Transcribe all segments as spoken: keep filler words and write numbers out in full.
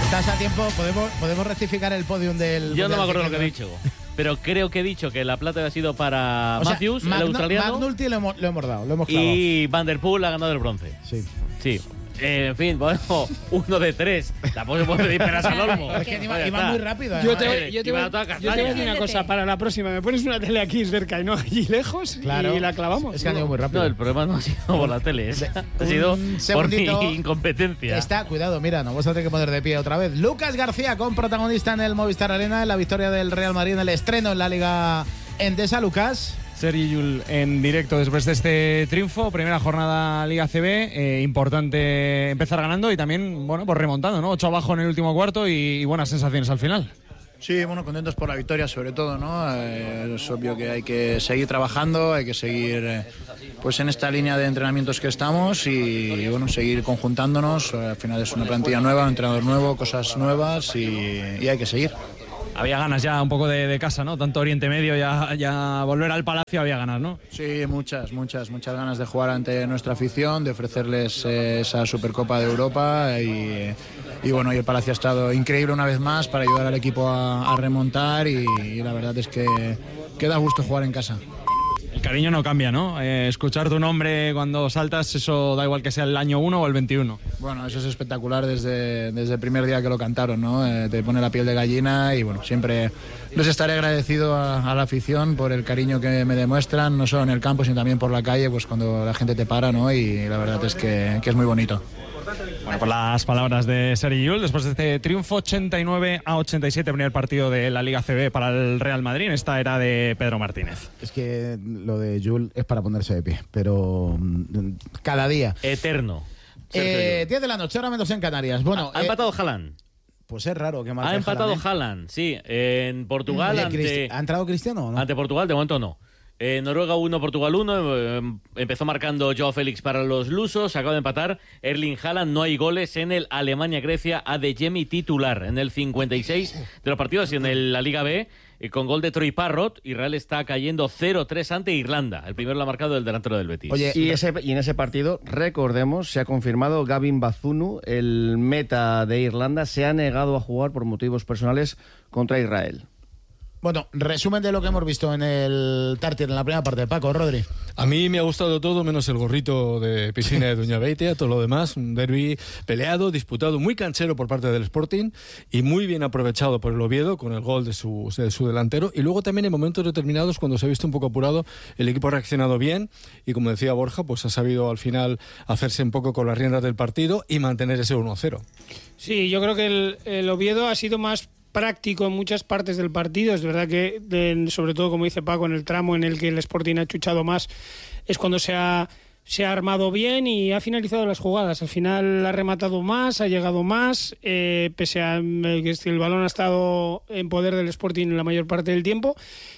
Estás a tiempo, podemos, podemos rectificar el podium del... Yo no me acuerdo lo que he dicho, pero creo que he dicho que la plata ha sido para o sea, Matthews, Magno, el australiano. McNulty lo hemos, lo hemos dado, lo hemos clavado. Y Van Der Poel ha ganado el bronce. Sí. Sí. Eh, en fin, bueno, uno de tres. Tampoco se puede pedir peras al olmo. Es que iba, iba muy rápido. Yo te, yo, te voy, yo te voy a decir una cosa para la próxima. Me pones una tele aquí cerca y no allí lejos, claro, y la clavamos. Es que han ido muy rápido. No, el problema no ha sido por la tele, ¿eh? ha sido por mi incompetencia. Está, cuidado, mira, nos vamos a tener que poner de pie otra vez. Lucas García, con protagonista en el Movistar Arena, en la victoria del Real Madrid, en el estreno en la Liga Endesa. Lucas. Sergi Llull en directo después de este triunfo, primera jornada Liga C B, eh, importante empezar ganando y también, bueno, pues remontando, ¿no? Ocho abajo en el último cuarto y, y buenas sensaciones al final. Sí, bueno, contentos por la victoria sobre todo, ¿no? Eh, es obvio que hay que seguir trabajando, hay que seguir eh, pues en esta línea de entrenamientos que estamos y, y bueno, seguir conjuntándonos. Al final es una plantilla nueva, un entrenador nuevo, cosas nuevas y, y hay que seguir. Había ganas ya un poco de, de casa, ¿no? Tanto Oriente Medio, ya, ya volver al Palacio había ganas, ¿no? Sí, muchas, muchas, muchas ganas de jugar ante nuestra afición, de ofrecerles eh, esa Supercopa de Europa y, y bueno, y el Palacio ha estado increíble una vez más para ayudar al equipo a, a remontar y, y la verdad es que, que da gusto jugar en casa. El cariño no cambia, ¿no? Eh, escuchar tu nombre cuando saltas, eso da igual que sea el año uno o el veintiuno. Bueno, eso es espectacular desde, desde el primer día que lo cantaron, ¿no? Eh, te pone la piel de gallina y bueno, siempre les estaré agradecido a, a la afición por el cariño que me demuestran, no solo en el campo, sino también por la calle, pues cuando la gente te para, ¿no? Y la verdad es que, que es muy bonito. Bueno, pues las palabras de Sergi Llull después de este triunfo ochenta y nueve a ochenta y siete, primer partido de la Liga C B para el Real Madrid en esta era de Pedro Martínez. Es que lo de Llull es para ponerse de pie, pero cada día. Eterno. Eh, diez de la noche, ahora menos en Canarias. Bueno, ha, ha empatado eh, Haaland. Pues es raro que marque Ha empatado Haaland, ¿eh? Haaland, sí. En Portugal. Oye, ante, ¿ha entrado Cristiano o no? Ante Portugal, de momento no. Eh, Noruega uno, Portugal uno. Eh, empezó marcando Joao Félix para los lusos. Acaba de empatar Erling Haaland. No hay goles en el Alemania-Grecia. Adeyemi titular en el cincuenta y seis de los partidos y en el, la Liga B. Eh, con gol de Troy Parrott, Israel está cayendo cero tres ante Irlanda. El primero lo ha marcado el delantero del Betis. Oye, y, ese, y en ese partido, recordemos, se ha confirmado Gavin Bazunu, el meta de Irlanda, se ha negado a jugar por motivos personales contra Israel. Bueno, resumen de lo que hemos visto en el Tartier en la primera parte. Paco, Rodri. A mí me ha gustado todo, menos el gorrito de piscina de Doña Beitia, todo lo demás. Un derbi peleado, disputado, muy canchero por parte del Sporting y muy bien aprovechado por el Oviedo con el gol de su, de su delantero. Y luego también en momentos determinados, cuando se ha visto un poco apurado, el equipo ha reaccionado bien y, como decía Borja, pues ha sabido al final hacerse un poco con las riendas del partido y mantener ese uno a cero. Sí, yo creo que el, el Oviedo ha sido más práctico en muchas partes del partido. Es verdad que, de, sobre todo, como dice Paco, en el tramo en el que el Sporting ha chuchado más, es cuando se ha, se ha armado bien y ha finalizado las jugadas. Al final ha rematado más, ha llegado más, eh, pese a que el balón ha estado en poder del Sporting la mayor parte del tiempo.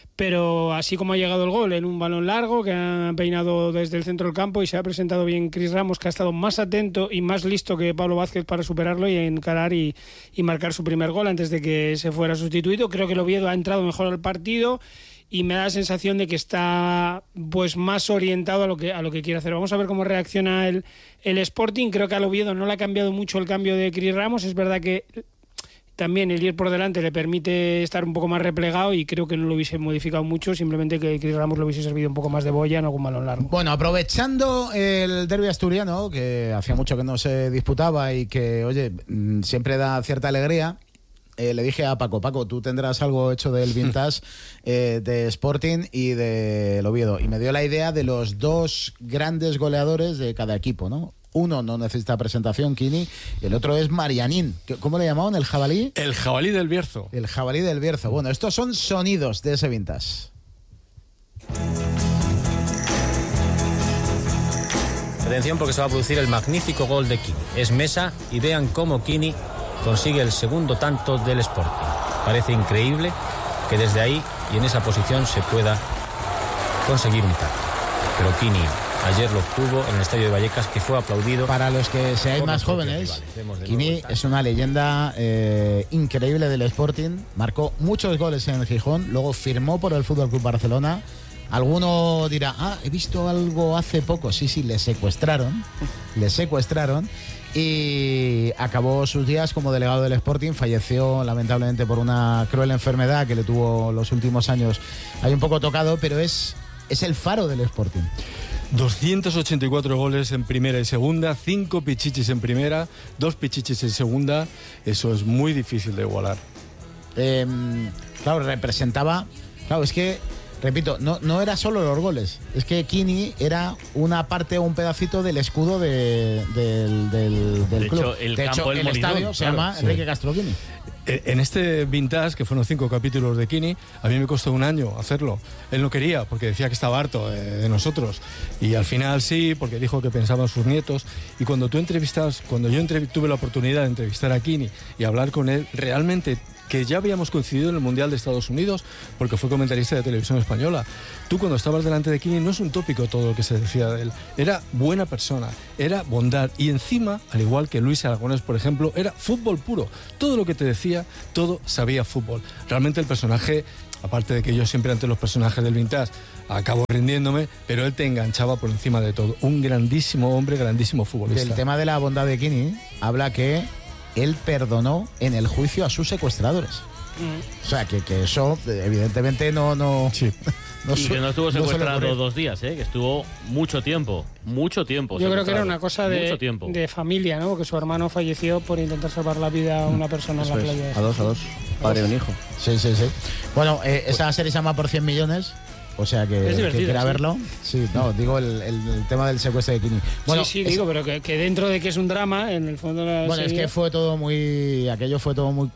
Pero así como ha llegado el gol en un balón largo que ha peinado desde el centro del campo y se ha presentado bien Chris Ramos, que ha estado más atento y más listo que Pablo Vázquez para superarlo y encarar y, y marcar su primer gol antes de que se fuera sustituido. Creo que el Oviedo ha entrado mejor al partido y me da la sensación de que está pues más orientado a lo que a lo que quiere hacer. Vamos a ver cómo reacciona el, el Sporting. Creo que al Oviedo no le ha cambiado mucho el cambio de Chris Ramos. Es verdad que también el ir por delante le permite estar un poco más replegado y creo que no lo hubiese modificado mucho, simplemente que Chris Ramos lo hubiese servido un poco más de boya en algún balón largo. Bueno, aprovechando el derbi asturiano, que hacía mucho que no se disputaba y que, oye, siempre da cierta alegría, eh, le dije a Paco, Paco, tú tendrás algo hecho del vintage eh, de Sporting y del Oviedo, y me dio la idea de los dos grandes goleadores de cada equipo, ¿no? Uno no necesita presentación, Kini, y el otro es Marianín. ¿Cómo le llamaban? ¿El jabalí? El jabalí del Bierzo. El jabalí del Bierzo. Bueno, estos son sonidos de ese vintage. Atención, porque se va a producir el magnífico gol de Kini. Es mesa y vean cómo Kini consigue el segundo tanto del Sporting. Parece increíble que desde ahí y en esa posición se pueda conseguir un tanto. Pero Kini ayer lo obtuvo en el estadio de Vallecas, que fue aplaudido. Para los que seáis más jóvenes, Kini es una leyenda eh, increíble del Sporting. Marcó muchos goles en el Gijón, luego firmó por el F C Barcelona. Alguno dirá, ah, he visto algo hace poco. Sí, sí, le secuestraron, le secuestraron y acabó sus días como delegado del Sporting. Falleció lamentablemente por una cruel enfermedad que le tuvo los últimos años ahí un poco tocado, pero es, es el faro del Sporting. doscientos ochenta y cuatro goles en primera y segunda, cinco pichichis en primera, dos pichichis en segunda. Eso es muy difícil de igualar. Eh, claro, representaba... Claro, es que, repito, no, no era solo los goles. Es que Quini era una parte o un pedacito del escudo de, del, del, del de club. Hecho, el de campo, hecho, el el Molinón, estadio se claro, llama sí. Enrique Castro Quini. En este Vintage, que fueron cinco capítulos de Quini, a mí me costó un año hacerlo. Él no quería, porque decía que estaba harto de, de nosotros. Y al final sí, porque dijo que pensaban sus nietos. Y cuando tú entrevistas, cuando yo entrev- tuve la oportunidad de entrevistar a Quini y hablar con él, realmente, que ya habíamos coincidido en el Mundial de Estados Unidos, porque fue comentarista de televisión española. Tú cuando estabas delante de Quini no es un tópico todo lo que se decía de él. Era buena persona, era bondad. Y encima, al igual que Luis Aragonés, por ejemplo, era fútbol puro. Todo lo que te decía, todo sabía fútbol. Realmente el personaje, aparte de que yo siempre ante los personajes del Vintage acabo rindiéndome, pero él te enganchaba por encima de todo. Un grandísimo hombre, grandísimo futbolista. Del tema de la bondad de Quini, habla que él perdonó en el juicio a sus secuestradores. Mm. O sea, que, que eso, evidentemente, no... no sí. No y que no estuvo no secuestrado dos días, ¿eh? Que estuvo mucho tiempo, mucho tiempo. Yo creo que era una cosa de, de familia, ¿no? Que su hermano falleció por intentar salvar la vida a una persona Eso en la es. playa. A dos, a dos. Padre y un hijo. Sí, sí, sí. Bueno, eh, esa serie se llama Por cien millones. O sea que, Es que quiera sí. verlo. Sí, no, digo el, el, el tema del secuestro de Quini. Bueno, sí, sí, es, digo, pero que, que dentro de que es un drama, en el fondo de la bueno, serie... es que fue todo muy... Aquello fue todo muy...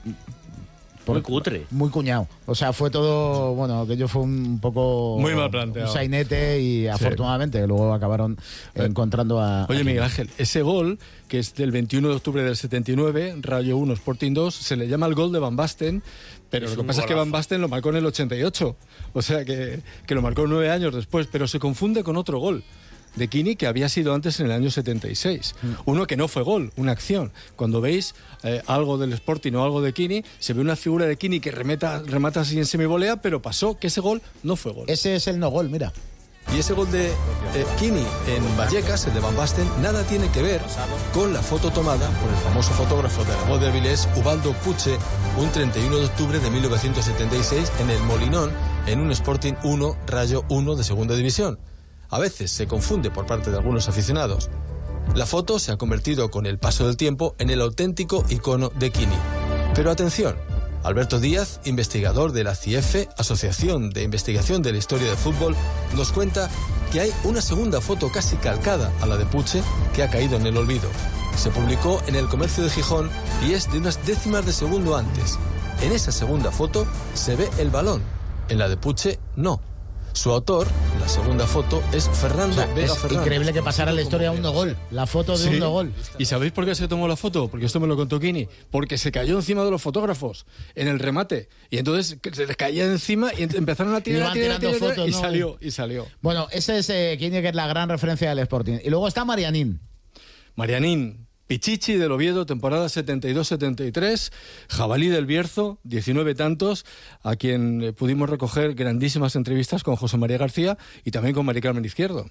Muy cutre. Muy cuñado. O sea, fue todo... Bueno, aquello fue un poco... Muy mal planteado. Un sainete y sí. Afortunadamente luego acabaron eh, encontrando a... Oye, a Miguel Ángel, ese gol, que es del veintiuno de octubre del setenta y nueve, Rayo uno, Sporting dos, se le llama el gol de Van Basten, pero es lo que pasa golazo. es que Van Basten lo marcó en el ochenta y ocho. O sea, que, que lo marcó nueve años después, pero se confunde con otro gol de Quini que había sido antes en el año setenta y seis. Mm. Uno que no fue gol, una acción. Cuando veis eh, algo del Sporting o algo de Quini, se ve una figura de Quini que remeta, remata así en semivolea, pero pasó que ese gol no fue gol. Ese es el no gol, mira. Y ese gol de eh, Quini en Vallecas, el de Van Basten, nada tiene que ver con la foto tomada por el famoso fotógrafo de la voz de Avilés, Ubaldo Puche, un treinta y uno de octubre de mil novecientos setenta y seis en el Molinón, en un Sporting uno, Rayo uno de Segunda División. A veces se confunde por parte de algunos aficionados. La foto se ha convertido con el paso del tiempo en el auténtico icono de Quini. Pero atención, Alberto Díaz, investigador de la C I E F, Asociación de Investigación de la Historia del Fútbol, nos cuenta que hay una segunda foto casi calcada a la de Puche que ha caído en el olvido. Se publicó en El Comercio de Gijón y es de unas décimas de segundo antes. En esa segunda foto se ve el balón, en la de Puche no. Su autor, en la segunda foto, es Fernando o sea, Vega es Fernández. Increíble que pasara la historia a un no gol. La foto de Sí. un no gol. ¿Y sabéis por qué se tomó la foto? Porque esto me lo contó Quini. Porque se cayó encima de los fotógrafos en el remate. Y entonces se les caía encima y empezaron a tirar, Iban a tirar, a tirando tirar, a tirar, fotos, y ¿no? salió, y salió. Bueno, ese es eh, Quini, que es la gran referencia del Sporting. Y luego está Marianín. Marianín, Pichichi del Oviedo, temporada setenta y dos setenta y tres, Jabalí del Bierzo, diecinueve tantos, a quien eh, pudimos recoger grandísimas entrevistas con José María García y también con Mari Carmen Izquierdo.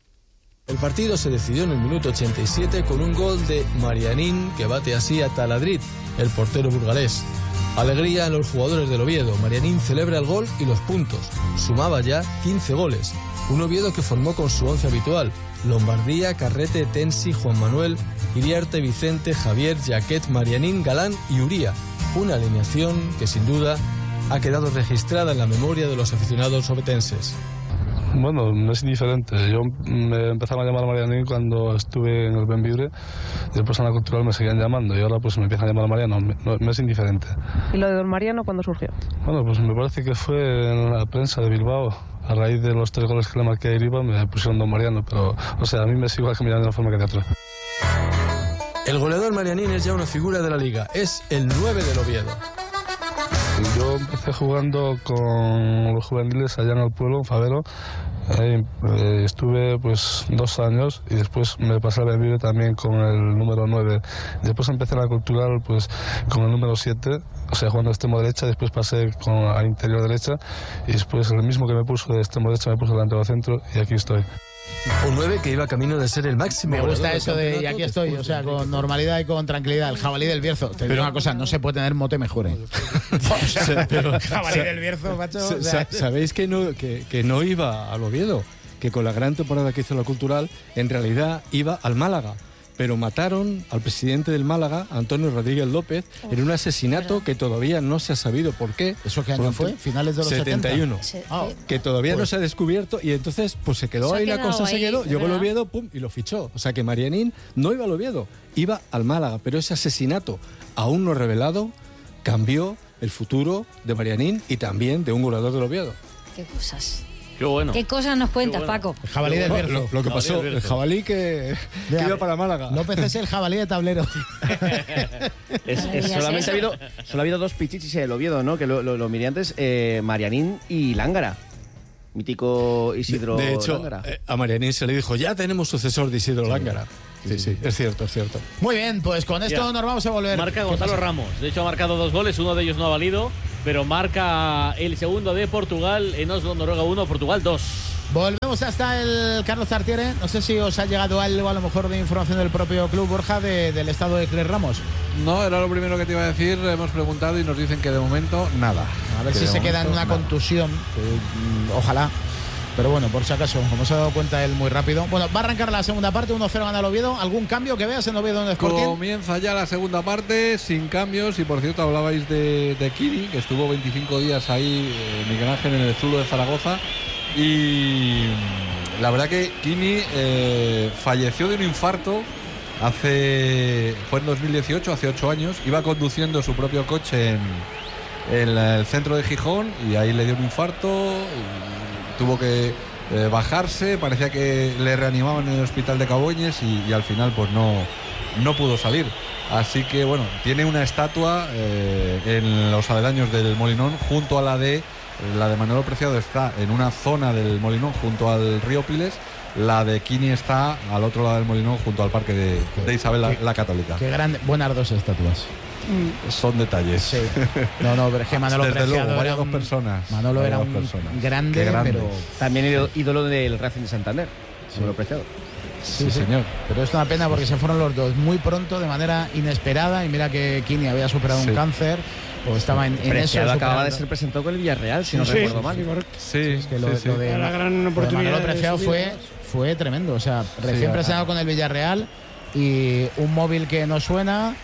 El partido se decidió en el minuto ochenta y siete con un gol de Marianín que bate así a Taladrid, el portero burgalés. Alegría en los jugadores del Oviedo. Marianín celebra el gol y los puntos. Sumaba ya quince goles. Un Oviedo que formó con su once habitual: Lombardía, Carrete, Tensi, Juan Manuel, Iriarte, Vicente, Javier, Jaquet, Marianín, Galán y Uría. Una alineación que sin duda ha quedado registrada en la memoria de los aficionados obetenses. Bueno, no es indiferente. Yo me empezaron a llamar Marianín cuando estuve en el Benvibre, después en la Cultural me seguían llamando y ahora pues me empiezan a llamar Mariano. No, no es indiferente. ¿Y lo de Don Mariano cuándo surgió? Bueno, pues me parece que fue en la prensa de Bilbao. A raíz de los tres goles que le marqué a Iriba me pusieron Don Mariano, pero, o sea, a mí me sigue igual que me llaman de la forma que teatro. El goleador Marianín es ya una figura de la liga. Es el nueve del Oviedo. Yo empecé jugando con los juveniles allá en el pueblo, en Favero. Ahí, eh, estuve pues dos años y después me pasé a Benvibre también con el número nueve. Después empecé en la Cultural pues con el número siete, o sea, jugando de extremo derecha. Después pasé con, a interior derecha y después el mismo que me puso de extremo derecha me puso delantero centro y aquí estoy. Un nueve que iba camino de ser el máximo. Me gusta goleador eso del de, y campeonato aquí estoy, o sea, después de con normalidad y con tranquilidad. El jabalí del Bierzo. Te digo una cosa, no se puede tener mote mejor, ¿eh? O sea, Pero- jabalí del Bierzo, macho. Sa- o sea, sa- ¿Sabéis que no, que, que no iba al Oviedo? Que con la gran temporada que hizo la Cultural, en realidad iba al Málaga. Pero mataron al presidente del Málaga, Antonio Rodríguez López, en un asesinato que todavía no se ha sabido por qué. ¿Eso qué año fue? ¿Finales de los setenta? setenta y uno. Se- Ah, Que todavía no Pues- se ha descubierto y entonces pues se quedó Se ha ahí la quedado cosa, se ahí, quedó, es llegó el verdad. Oviedo, pum, y lo fichó. O sea que Marianín no iba al Oviedo, iba al Málaga, pero ese asesinato aún no revelado cambió el futuro de Marianín y también de un goleador del Oviedo. Qué cosas. Qué bueno. ¿Qué cosas nos cuentas, Qué bueno. Paco? el jabalí del No, Bierzo. lo, lo que Jabalí pasó, del el Bierzo. jabalí que, que Vea, iba para Málaga. López es el jabalí de tablero. Es- es- Maravillas, solamente, ¿eh? ha habido, solo ha habido dos pichichis en el Oviedo, ¿no? Que lo, lo, lo miré antes, eh, Marianín y Lángara. Mítico Isidro De hecho, Lángara. eh, a Marianín se le dijo, ya tenemos sucesor de Isidro Lángara. Sí, sí, es cierto, es cierto. Muy bien, pues con esto Ya. nos vamos a volver. Marca ¿Qué Gonzalo pasa? Ramos. De hecho, ha marcado dos goles. Uno de ellos no ha valido. Pero marca el segundo de Portugal en Oslo, Noruega uno, Portugal dos. Volvemos hasta el Carlos Tartiere. No sé si os ha llegado algo, a lo mejor, de información del propio club, Borja, de- del estado de Cris Ramos. No, era lo primero que te iba a decir. Hemos preguntado y nos dicen que de momento nada. A ver Que si de se queda en momento, una nada. contusión. que, mm, ojalá. Pero bueno, por si acaso, como se ha dado cuenta él muy rápido. Bueno, va a arrancar la segunda parte, uno cero gana el Oviedo. ¿Algún cambio que veas en Oviedo en el Sporting? Comienza ya la segunda parte sin cambios y por cierto hablabais de, de Kini, que estuvo veinticinco días ahí, eh, Miguel Ángel, en el Zulo de Zaragoza y la verdad que Kini eh, falleció de un infarto hace fue en dos mil dieciocho, hace ocho años, iba conduciendo su propio coche en, en el centro de Gijón y ahí le dio un infarto, y tuvo que eh, bajarse, parecía que le reanimaban en el hospital de Caboñes y, y al final pues no, no pudo salir. Así que bueno, tiene una estatua eh, en los aledaños del Molinón junto a la de la de Manolo Preciado, está en una zona del Molinón junto al río Piles. La de Kini está al otro lado del Molinón junto al parque de, de Isabel la, la Católica. Qué grande, buenas dos estatuas. Son detalles. Sí. No, no, pero es que Manolo Desde Preciado luego, varias era un, dos personas. Manolo Varias era dos un personas. grande, Qué grande. pero También ídolo- ídolo del Racing de Santander. Manolo Preciado. Sí, señor. Pero es una pena porque se fueron los dos muy pronto, de manera inesperada. Y mira que Kini había superado Sí. un cáncer o estaba en, en eso. Preciado acababa de superando. ser presentado con el Villarreal, si no Sí, recuerdo mal. sí, correcto. Sí, Es que lo, sí, sí. lo de, Era la gran lo de oportunidad Manolo de Preciado su fue, vida. fue tremendo. O sea, recién Sí, presentado ah. con el Villarreal y un móvil que no suena,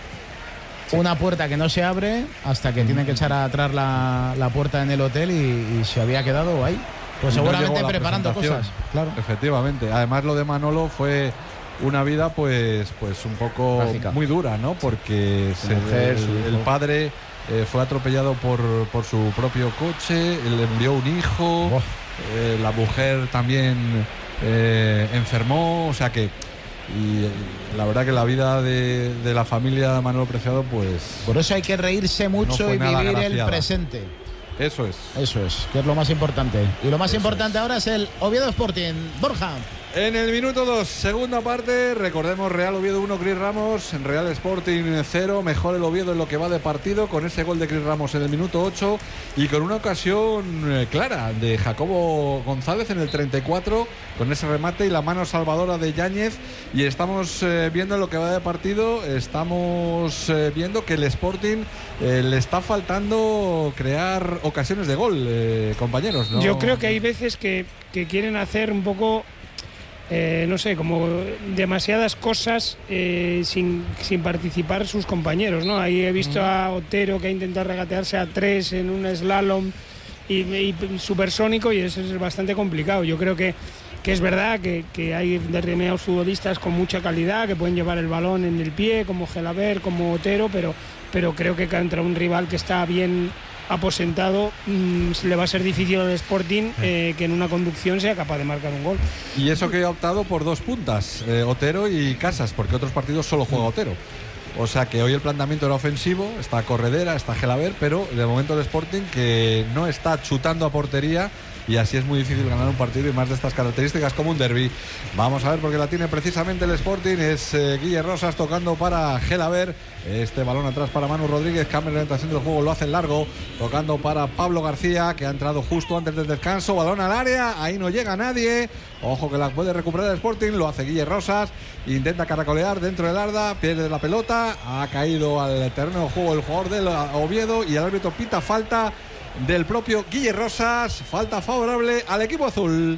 una puerta que no se abre hasta que tiene que echar atrás la, la puerta en el hotel y, y se había quedado ahí. Pues Y no seguramente llegó a la preparando presentación. cosas. Claro. Efectivamente. Además lo de Manolo fue una vida pues pues un poco Trágica. muy dura, ¿no? Porque Su se- mujer, el, su hijo. el padre eh, fue atropellado por, por su propio coche, le envió un hijo, Buah. eh, la mujer también eh, enfermó, o sea que y eh, la verdad que la vida de, de la familia Manolo Preciado pues Por eso hay que reírse mucho fue y nada vivir el agraciada. presente. eso es. Eso es, que es lo más importante. Y lo más importante ahora es el Oviedo Sporting. Borja. En el minuto dos, segunda parte, recordemos Real Oviedo uno, Cris Ramos, Real Sporting cero, mejor el Oviedo en lo que va de partido, con ese gol de Cris Ramos en el minuto ocho y con una ocasión eh, clara de Jacobo González en el treinta y cuatro, con ese remate y la mano salvadora de Yáñez, y estamos eh, viendo en lo que va de partido, estamos eh, viendo que el Sporting eh, le está faltando crear ocasiones de gol, eh, compañeros, ¿no? Yo creo que hay veces que, que quieren hacer un poco, eh, no sé, como demasiadas cosas eh, sin, sin participar sus compañeros, ¿no? Ahí he visto a Otero que ha intentado regatearse a tres en un slalom y, y supersónico, y eso es bastante complicado. Yo creo que, que es verdad que, que hay determinados futbolistas con mucha calidad que pueden llevar el balón en el pie, como Gelaber, como Otero, pero, pero creo que contra un rival que está bien aposentado mmm, le va a ser difícil al Sporting eh, que en una conducción sea capaz de marcar un gol. Y eso que ha optado por dos puntas, eh, Otero y Casas, porque otros partidos solo juega Otero. O sea que hoy el planteamiento era ofensivo, está Corredera, está Gelaber, pero de momento el Sporting que no está chutando a portería y así es muy difícil ganar un partido y más de estas características como un derbi. Vamos a ver porque la tiene precisamente el Sporting, es eh, Guille Rosas tocando para Gelaber, este balón atrás para Manu Rodríguez, cambia la orientación del juego, lo hace largo, tocando para Pablo García que ha entrado justo antes del descanso, balón al área, ahí no llega nadie, ojo que la puede recuperar el Sporting, lo hace Guille Rosas, intenta caracolear dentro del Arda, pierde la pelota, ha caído al terreno de juego el jugador del Oviedo y el árbitro pita falta del propio Guille Rosas, falta favorable al equipo azul.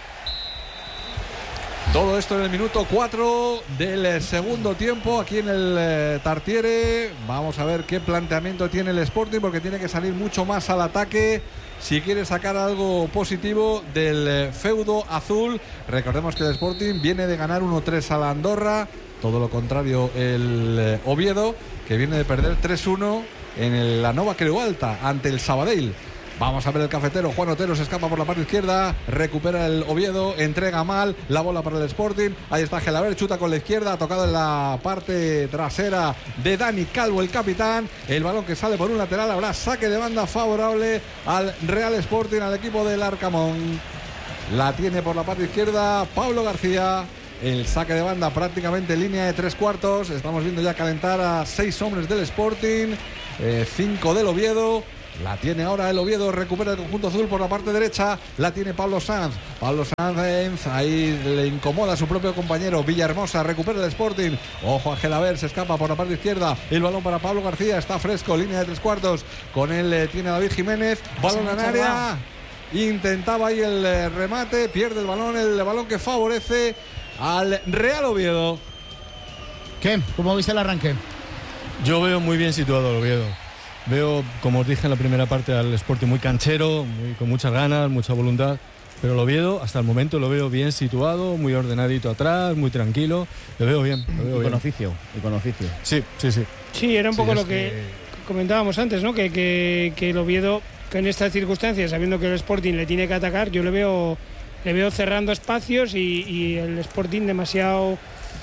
Todo esto en el minuto cuatro del segundo tiempo aquí en el eh, Tartiere. Vamos a ver qué planteamiento tiene el Sporting porque tiene que salir mucho más al ataque si quiere sacar algo positivo del eh, feudo azul. Recordemos que el Sporting viene de ganar uno tres a la Andorra, todo lo contrario el eh, Oviedo, que viene de perder tres uno en el, la Nova Creu Alta ante el Sabadell. Vamos a ver el cafetero, Juan Otero se escapa por la parte izquierda, recupera el Oviedo, entrega mal, la bola para el Sporting, ahí está Gelaber, chuta con la izquierda, ha tocado en la parte trasera de Dani Calvo, el capitán, el balón que sale por un lateral, habrá saque de banda favorable al Real Sporting, al equipo del Arcamón. La tiene por la parte izquierda Pablo García. El saque de banda prácticamente en línea de tres cuartos. Estamos viendo ya calentar a seis hombres del Sporting, eh, cinco del Oviedo. La tiene ahora el Oviedo, recupera el conjunto azul por la parte derecha, la tiene Pablo Sanz. Pablo Sanz, ahí le incomoda a su propio compañero. Villahermosa recupera el Sporting. Ojo a Gelaber, se escapa por la parte izquierda. El balón para Pablo García, está fresco, línea de tres cuartos. Con él eh, tiene David Jiménez. Balón en área. Intentaba ahí el eh, remate, pierde el balón, el balón que favorece al Real Oviedo. ¿Qué? ¿Cómo viste el arranque? Yo veo muy bien situado el Oviedo. Veo, como os dije en la primera parte, al Sporting muy canchero, muy, con muchas ganas, mucha voluntad. Pero el Oviedo, hasta el momento, lo veo bien situado, muy ordenadito atrás, muy tranquilo. Lo veo bien. Lo veo y bien. con oficio, y con oficio. Sí, sí, sí. Sí, era un Sí, poco es lo que, que... comentábamos antes, ¿no? Que, que, que el Oviedo, que en estas circunstancias, sabiendo que el Sporting le tiene que atacar, yo le veo, le veo cerrando espacios y, y el Sporting demasiado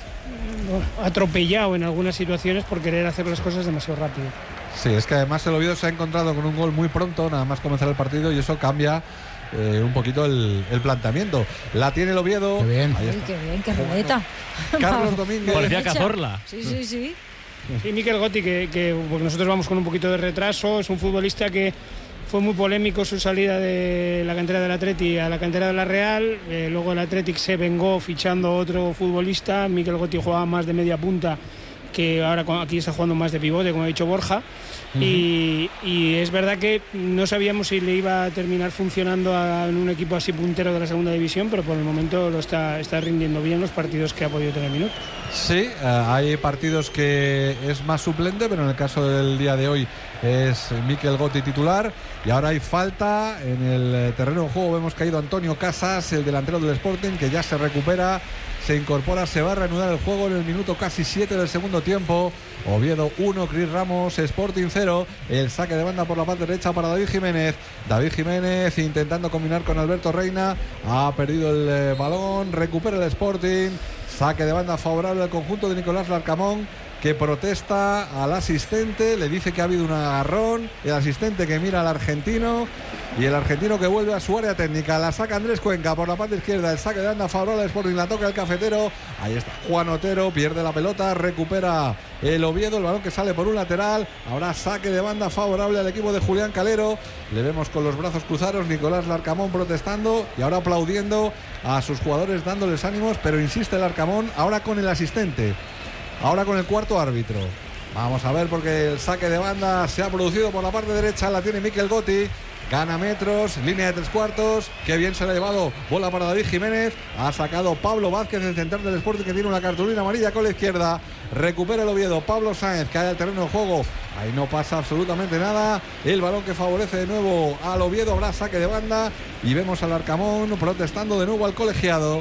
atropellado en algunas situaciones por querer hacer las cosas demasiado rápido. Sí, es que además el Oviedo se ha encontrado con un gol muy pronto, nada más comenzar el partido, y eso cambia eh, un poquito el, el planteamiento. La tiene el Oviedo. Qué bien. Uy, qué bien, qué roleta. Carlos Domínguez. Parecía Cazorla. Sí, sí, sí. Sí, Mikel Gotti, que, que porque nosotros vamos con un poquito de retraso, es un futbolista que fue muy polémico su salida de la cantera del Atleti a la cantera de la Real, eh, luego el Athletic se vengó fichando otro futbolista. Mikel Gotti jugaba más de media punta, que ahora aquí está jugando más de pivote, como ha dicho Borja. Uh-huh. y, y es verdad que no sabíamos si le iba a terminar funcionando a, en un equipo así puntero de la segunda división, pero por el momento lo está, está rindiendo bien los partidos que ha podido tener minutos. Sí, uh, hay partidos que es más suplente, pero en el caso del día de hoy es Mikel Gotti titular. Y ahora hay falta en el terreno de juego. Hemos caído Antonio Casas, el delantero del Sporting, que ya se recupera, se incorpora, se va a reanudar el juego en el minuto casi siete del segundo tiempo. Oviedo uno, Cris Ramos, Sporting cero. El saque de banda por la parte derecha para David Jiménez. David Jiménez intentando combinar con Alberto Reina. Ha perdido el eh, balón, recupera el Sporting. Saque de banda favorable al conjunto de Nicolás Larcamón, que protesta al asistente, le dice que ha habido un agarrón, el asistente que mira al argentino y el argentino que vuelve a su área técnica. La saca Andrés Cuenca por la parte izquierda, el saque de banda favorable al Sporting, la toca el cafetero, ahí está Juan Otero, pierde la pelota, recupera el Oviedo, el balón que sale por un lateral, ahora saque de banda favorable al equipo de Julián Calero, le vemos con los brazos cruzados, Nicolás Larcamón protestando y ahora aplaudiendo a sus jugadores, dándoles ánimos, pero insiste Larcamón ahora con el asistente. Ahora con el cuarto árbitro. Vamos a ver porque el saque de banda se ha producido por la parte derecha. La tiene Mikel Gotti. Gana metros. Línea de tres cuartos. Qué bien se la ha llevado. Bola para David Jiménez. Ha sacado Pablo Vázquez, el central del Sporting, que tiene una cartulina amarilla con la izquierda. Recupera el Oviedo. Pablo Sáenz cae al terreno de juego. Ahí no pasa absolutamente nada. El balón que favorece de nuevo al Oviedo. Habrá saque de banda. Y vemos al Arcamón protestando de nuevo al colegiado.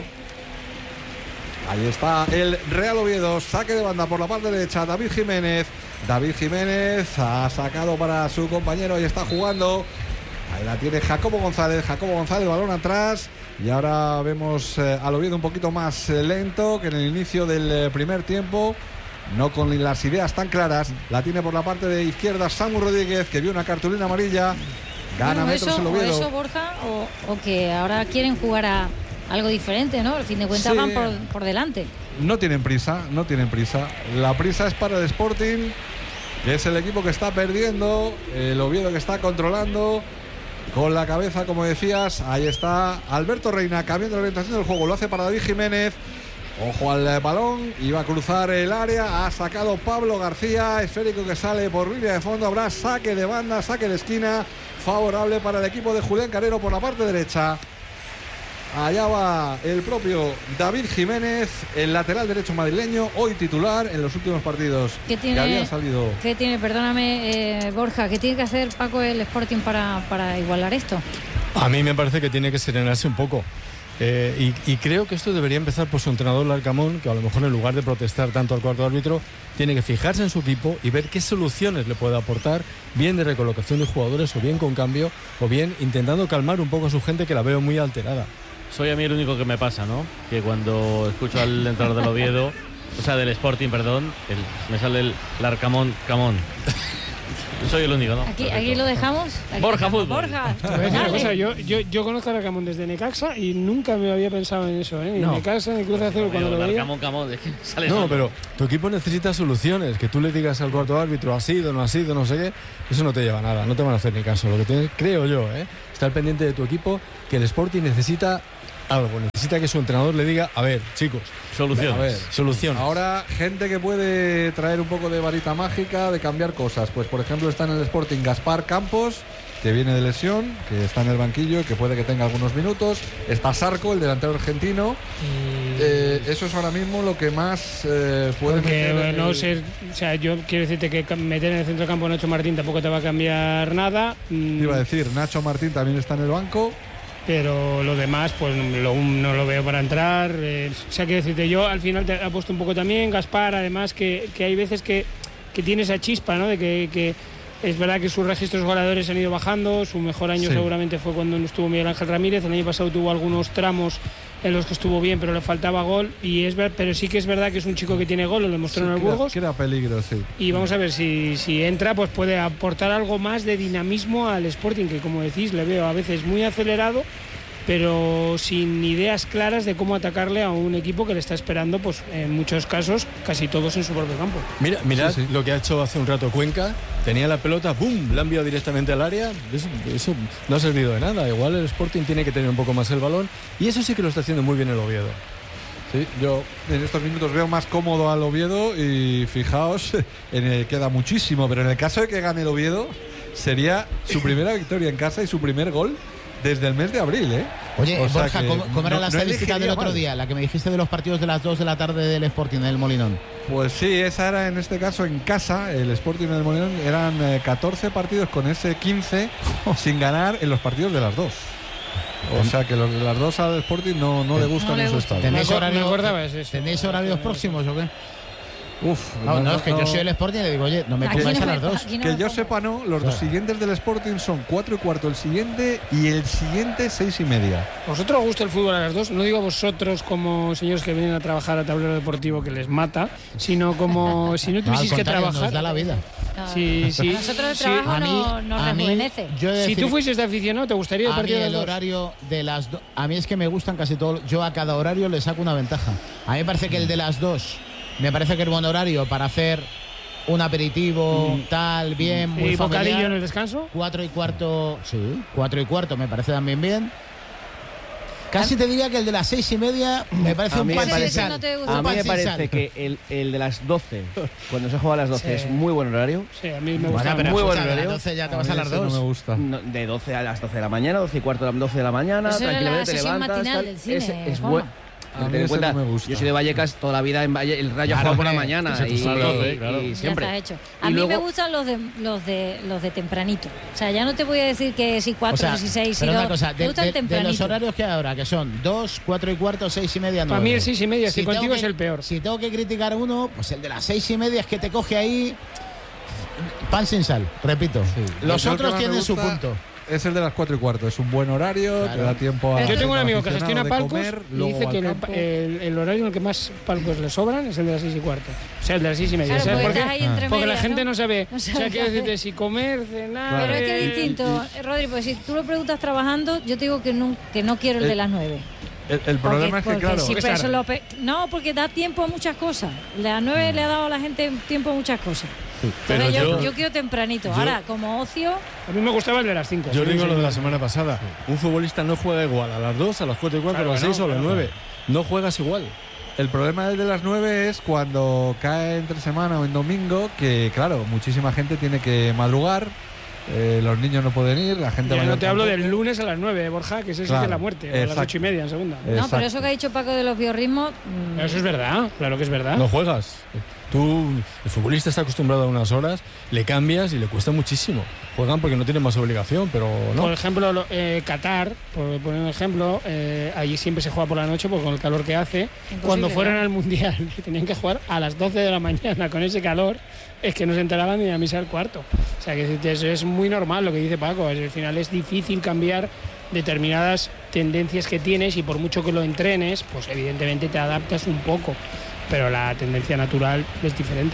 Ahí está el Real Oviedo, saque de banda por la parte derecha, David Jiménez. David Jiménez ha sacado para su compañero y está jugando. Ahí la tiene Jacobo González, Jacobo González, balón atrás. Y ahora vemos eh, al Oviedo un poquito más eh, lento que en el inicio del eh, primer tiempo. no con las ideas tan claras. La tiene por la parte de izquierda Samu Rodríguez, que vio una cartulina amarilla. Gana bueno, metros eso, el o Oviedo. eso, Borja, o, o que ahora quieren jugar a algo diferente, ¿no? Al fin de cuentas Sí. van por, por delante. No tienen prisa, no tienen prisa. La prisa es para el Sporting, que es el equipo que está perdiendo, el Oviedo que está controlando. Con la cabeza, como decías, ahí está Alberto Reina cambiando la orientación del juego. Lo hace para David Jiménez. Ojo al balón, iba a cruzar el área, ha sacado Pablo García, esférico que sale por línea de fondo, habrá saque de banda, saque de esquina, favorable para el equipo de Julián Carrero por la parte derecha. Allá va el propio David Jiménez, el lateral derecho madrileño, hoy titular en los últimos partidos ¿Qué tiene, que había salido. ¿Qué tiene, perdóname, eh, Borja, qué tiene que hacer Paco el Sporting para, para igualar esto? A mí me parece que tiene que serenarse un poco. Eh, y, y creo que esto debería empezar por su entrenador Larcamón, que a lo mejor en lugar de protestar tanto al cuarto árbitro, tiene que fijarse en su equipo y ver qué soluciones le puede aportar, bien de recolocación de jugadores o bien con cambio, o bien intentando calmar un poco a su gente, que la veo muy alterada. Soy a mí el único que me pasa, ¿no? Que cuando escucho al entrenador del Oviedo, o sea, del Sporting, perdón, el, me sale el Larcamón, Camón. Soy el único, ¿no? Aquí, aquí lo dejamos. Aquí Borja, dejamos. fútbol. Borja, Te voy a decir una dale. cosa, yo, yo, yo conozco a Larcamón desde Necaxa y nunca me había pensado en eso, ¿eh? Ni No. Necaxa ni Cruz Azul cuando lo veía. Larcamón, Camón, es que sale No, solo. pero tu equipo necesita soluciones. Que tú le digas al cuarto árbitro, ha sido, no ha sido, no sé qué, eso no te lleva a nada, no te van a hacer ni caso. Lo que tienes, creo yo, ¿eh? estar pendiente de tu equipo, que el Sporting necesita algo, necesita que su entrenador le diga, a ver, chicos, soluciones. A ver, soluciones. ahora gente que puede traer un poco de varita mágica, de cambiar cosas. Pues por ejemplo está en el Sporting Gaspar Campos, que viene de lesión, que está en el banquillo y que puede que tenga algunos minutos. Está Sarco, el delantero argentino. Eh, eso es ahora mismo lo que más eh, puede Porque meter en no el- ser, o sea, yo quiero decirte que cam- meter en el centro campo a Nacho Martín tampoco te va a cambiar nada. mm, Te iba a decir, Nacho Martín también está en el banco. Pero lo demás, pues lo- no lo veo para entrar. eh, o sea, quiero decirte, yo al final te apuesto un poco también, Gaspar, además que, que hay veces que, que tiene esa chispa, ¿no? De que, que es verdad que sus registros goleadores han ido bajando. Su mejor año Sí. seguramente fue cuando no estuvo Miguel Ángel Ramírez. El año pasado tuvo algunos tramos en los que estuvo bien, pero le faltaba gol. Y es ver, pero sí que es verdad que es un chico que tiene gol, lo demostró Sí, en el queda- Burgos. queda peligro, sí. Y vamos a ver si, si entra, pues puede aportar algo más de dinamismo al Sporting, que como decís, le veo a veces muy acelerado, pero sin ideas claras de cómo atacarle a un equipo que le está esperando, pues en muchos casos, casi todos en su propio campo. Mira, mirad Sí, sí. lo que ha hecho hace un rato Cuenca. Tenía la pelota, ¡bum!, la ha enviado directamente al área. Eso, eso no ha servido de nada. Igual el Sporting tiene que tener un poco más el balón. Y eso sí que lo está haciendo muy bien el Oviedo. Sí, yo en estos minutos veo más cómodo al Oviedo y fijaos, en el queda muchísimo, pero en el caso de que gane el Oviedo, sería su primera victoria en casa y su primer gol desde el mes de abril, ¿eh? Oye, O sea Borja, que ¿cómo, cómo era no- la no estadística del elegiría otro mal. día? La que me dijiste de los partidos de las dos de la tarde del Sporting, del Molinón. Pues sí, esa era en este caso en casa, el Sporting del Molinón, eran eh, catorce partidos con ese quince sin ganar en los partidos de las dos. O sea que los de las dos al Sporting no, no le gustan No le en su gusta. estado. ¿Tenéis, Me acu- horario- me acordaba de eso. ¿Tenéis horarios próximos o qué? Uf, No, no, es que yo soy el Sporting y le digo, oye, no me Aquí pongáis no a me- las dos. aquí no Que me yo pongo. sepa, no, los dos siguientes del Sporting son cuatro y cuarto el siguiente y el siguiente seis y media. ¿Vosotros os gusta el fútbol a las dos? No digo vosotros como señores que vienen a trabajar a tablero deportivo que les mata, sino como si no No, al tuvieseis que contrario, trabajar. nos da la vida. No, Sí, sí. Nosotros el Sí. trabajo A mí, no, nos a mí, rejuvenece. yo he de Si decir- tú fueses de aficionado, ¿te gustaría el a mí partido de las el dos? horario de las dos, a mí es que me gustan casi todos. Yo a cada horario le saco una ventaja. A mí me parece que el de las dos, me parece que es buen horario para hacer un aperitivo, tal, bien, muy ¿Y bocadillo familiar. en el descanso? Cuatro y cuarto, sí, cuatro y cuarto me parece también bien. Casi te diría que el de las seis y media me parece A un mí me pan sin parece- sal. no te gusta. Un A mí pan me sin parece sal. que el, el de las doce, cuando se juega a las doce, Sí. es muy buen horario. Sí, a mí me Bueno, gusta. pero muy escucha, buen de las horario. doce ya te A vas mí a las ese no dos. me gusta. No, de doce a las doce de la mañana, doce y cuarto a las doce de la mañana, Eso era la tranquilamente te sesión levantas. matinal tal. del cine, Ese es Juanma. bueno. A mí Ten en ese cuenta, no me gusta. yo soy de Vallecas toda la vida, en Valle, el Rayo Claro, juega por la hombre, mañana que se y, puso claro, y- claro. y Ya siempre. está hecho. A Y mí luego- me gustan los de los de los de tempranito. O sea, ya no te voy a decir que si cuatro, O sea, si seis, si pero dos. una cosa, me de, gustan de- de tempranito. los horarios que hay ahora, que son dos, cuatro y cuarto, seis y media, Para nueve. mí el seis y media, estoy tengo contigo, que- es el peor. Si tengo que criticar uno, pues el de las seis y media es que te coge ahí pan sin sal, repito. Sí. Los Yo el que otros más me tienen su gusta punto. es el de las cuatro y cuarto. Es un buen horario, Claro. te da tiempo a. Yo tengo un amigo que aficionado gestiona de palcos comer, y luego dice al que el, campo. el- el horario en el que más palcos le sobran es el de las seis y cuarto. O sea, el de las seis y media. Claro, ¿Sabes porque por qué? estás ahí entre Porque la medias, gente ¿no? no sabe. No o sea, sabe quiero qué decirte, hacer. si comer, cenar. Pero es que eh, es distinto, Rodri, porque si tú lo preguntas trabajando, yo te digo que no, que no quiero el El- de las nueve. El, el problema Porque- es que, porque claro. si Porque pero es eso tarde. lo pe- no, porque da tiempo a muchas cosas. La nueve le ha dado a la gente tiempo a muchas cosas. Pero Entonces yo, yo- yo quiero tempranito. yo- Ahora, como ocio, A mí me gustaba el de las cinco. Yo Sí, digo sí. lo de la semana pasada. Un futbolista no juega igual a las dos, a las cuatro y cuarto, Claro a las que no, seis o a las claro. nueve. No juegas igual. El problema del de las nueve es cuando cae entre semana o en domingo, que claro, muchísima gente tiene que madrugar, eh, los niños no pueden ir, la gente Ya mayor no te hablo tampoco. del lunes a las nueve, Borja, que ese es Claro, de la muerte. O a las exacto. ocho y media en segunda. no, Exacto. pero eso que ha dicho Paco de los biorritmos, mm, Eso es verdad, claro que es verdad. No juegas. Tú, el futbolista está acostumbrado a unas horas, le cambias y le cuesta muchísimo. Juegan porque no tienen más obligación, pero no. Por ejemplo, lo- eh, Qatar, por poner un ejemplo, eh, allí siempre se juega por la noche porque con el calor que hace. Imposible, Cuando fueron ¿no? al Mundial y tenían que jugar a las doce de la mañana con ese calor, es que no se enteraban ni a misa del cuarto. O sea, que eso es muy normal lo que dice Paco. Al final es difícil cambiar determinadas tendencias que tienes y por mucho que lo entrenes, pues evidentemente te adaptas un poco. Pero la tendencia natural es diferente.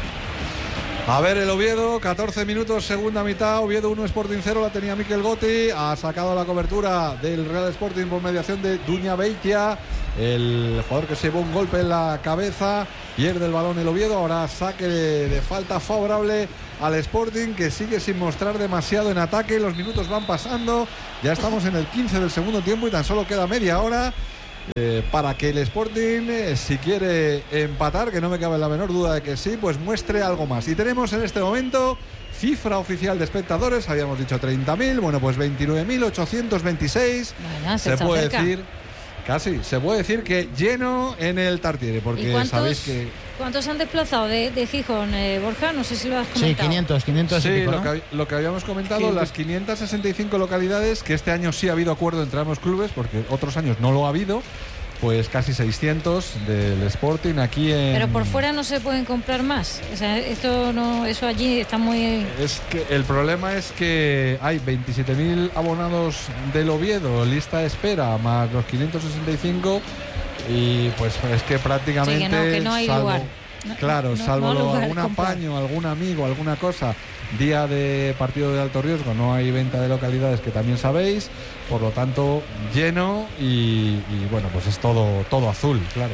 A ver, el Oviedo, catorce minutos, segunda mitad, Oviedo uno, Sporting cero, la tenía Mikel Gotti, ha sacado la cobertura del Real Sporting por mediación de Duña Beitia, el jugador que se llevó un golpe en la cabeza, pierde el balón el Oviedo, ahora saque de, de falta favorable al Sporting, que sigue sin mostrar demasiado en ataque, los minutos van pasando, ya estamos en el quince del segundo tiempo y tan solo queda media hora. Eh, para que el Sporting, eh, si quiere empatar, que no me cabe la menor duda de que sí, pues muestre algo más. Y tenemos en este momento cifra oficial de espectadores, habíamos dicho treinta mil, bueno, pues veintinueve mil ochocientos veintiséis. bueno, se, Se está puede cerca. decir, casi, se puede decir que lleno en el Tartiere, ¿Y porque cuántos, sabéis que... cuántos han desplazado de, de Gijón, eh, Borja? No sé si lo has Sí, comentado. quinientos, quinientos y Sí, pico, lo, ¿no? que, hab- lo que habíamos comentado, quinientos. las quinientas sesenta y cinco localidades, que este año sí ha habido acuerdo entre ambos clubes, porque otros años no lo ha habido, pues casi seiscientos del Sporting aquí en... Pero por fuera no se pueden comprar más. O sea, esto no, eso allí está muy. Es que el problema es que hay veintisiete mil abonados del Oviedo, lista de espera, más los quinientos sesenta y cinco, y pues es que prácticamente... Sí, que no, que no hay salvo- lugar. No- Claro, no- salvo no lo- lugar algún comprar. apaño, algún amigo, alguna cosa, día de partido de alto riesgo, no hay venta de localidades, que también sabéis, por lo tanto lleno y, y bueno, pues es todo, todo azul, claro.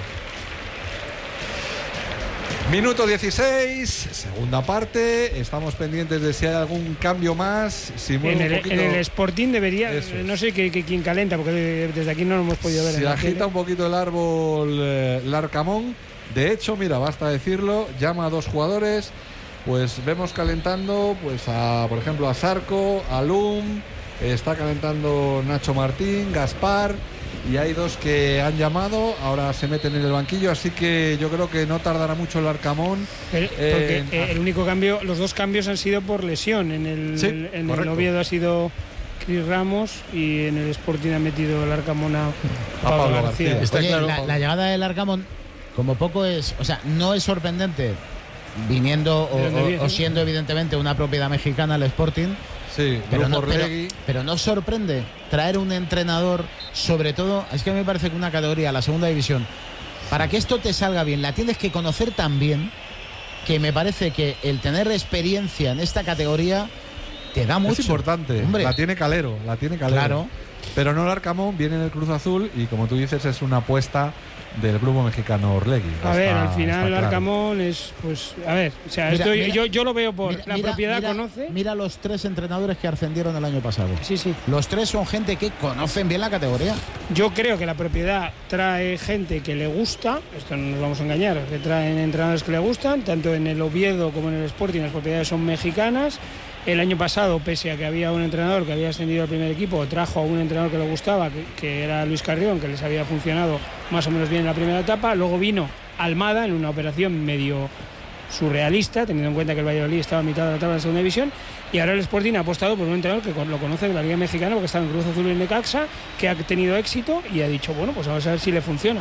Minuto dieciséis, segunda parte, estamos pendientes de si hay algún cambio más, si mueve En un el, poquito, en el Sporting debería, Eso es. no sé qué, qué- quién calenta, porque desde aquí no lo hemos podido ver. en se la agita tele. un poquito el árbol eh, Larcamón. De hecho, mira, basta decirlo, llama a dos jugadores, pues vemos calentando, pues a, por ejemplo, a Sarco, a Lum, eh, está calentando Nacho Martín, Gaspar, y hay dos que han llamado, ahora se meten en el banquillo, así que yo creo que no tardará mucho el Arcamón. El- porque en- eh, el único cambio, los dos cambios han sido por lesión. En el, Sí, en el correcto. Oviedo ha sido Cris Ramos y en el Sporting ha metido el Arcamona A Pablo, Pablo García. García. Está Oye, claro, la, Pablo. la llegada del Arcamón, como poco es, o sea, no es sorprendente viniendo o, ¿De dónde o- viene? o siendo evidentemente una propiedad mexicana el Sporting, Sí, pero no, Grupo pero, Orlegui. pero no sorprende traer un entrenador, sobre todo, es que a mí me parece que una categoría, la segunda división, para que esto te salga bien, la tienes que conocer tan bien, que me parece que el tener experiencia en esta categoría te da mucho. Es importante, Hombre. la tiene Calero, la tiene Calero. Claro. Pero no el Arcamón, viene en el Cruz Azul y como tú dices es una apuesta del grupo mexicano Orlegui. A Está- ver, al está final el claro. Arcamón es, pues, a ver, o sea, Mira, esto mira, yo, yo lo veo por Mira- la mira- propiedad mira- conoce. Mira los tres entrenadores que ascendieron el año pasado. Sí, sí. Los tres son gente que conocen bien la categoría. Yo creo que la propiedad trae gente que le gusta, esto no nos vamos a engañar, que traen entrenadores que le gustan, tanto en el Oviedo como en el Sporting las propiedades son mexicanas. El año pasado, pese a que había un entrenador que había ascendido al primer equipo, trajo a un entrenador que le gustaba, que, que era Luis Carrión, que les había funcionado más o menos bien en la primera etapa. Luego vino Almada en una operación medio surrealista, teniendo en cuenta que el Valladolid estaba a mitad de la tabla de la segunda división. Y ahora el Sporting ha apostado por un entrenador que lo conoce de la Liga Mexicana, porque está en Cruz Azul y en Necaxa, que ha tenido éxito y ha dicho, bueno, pues vamos a ver si le funciona.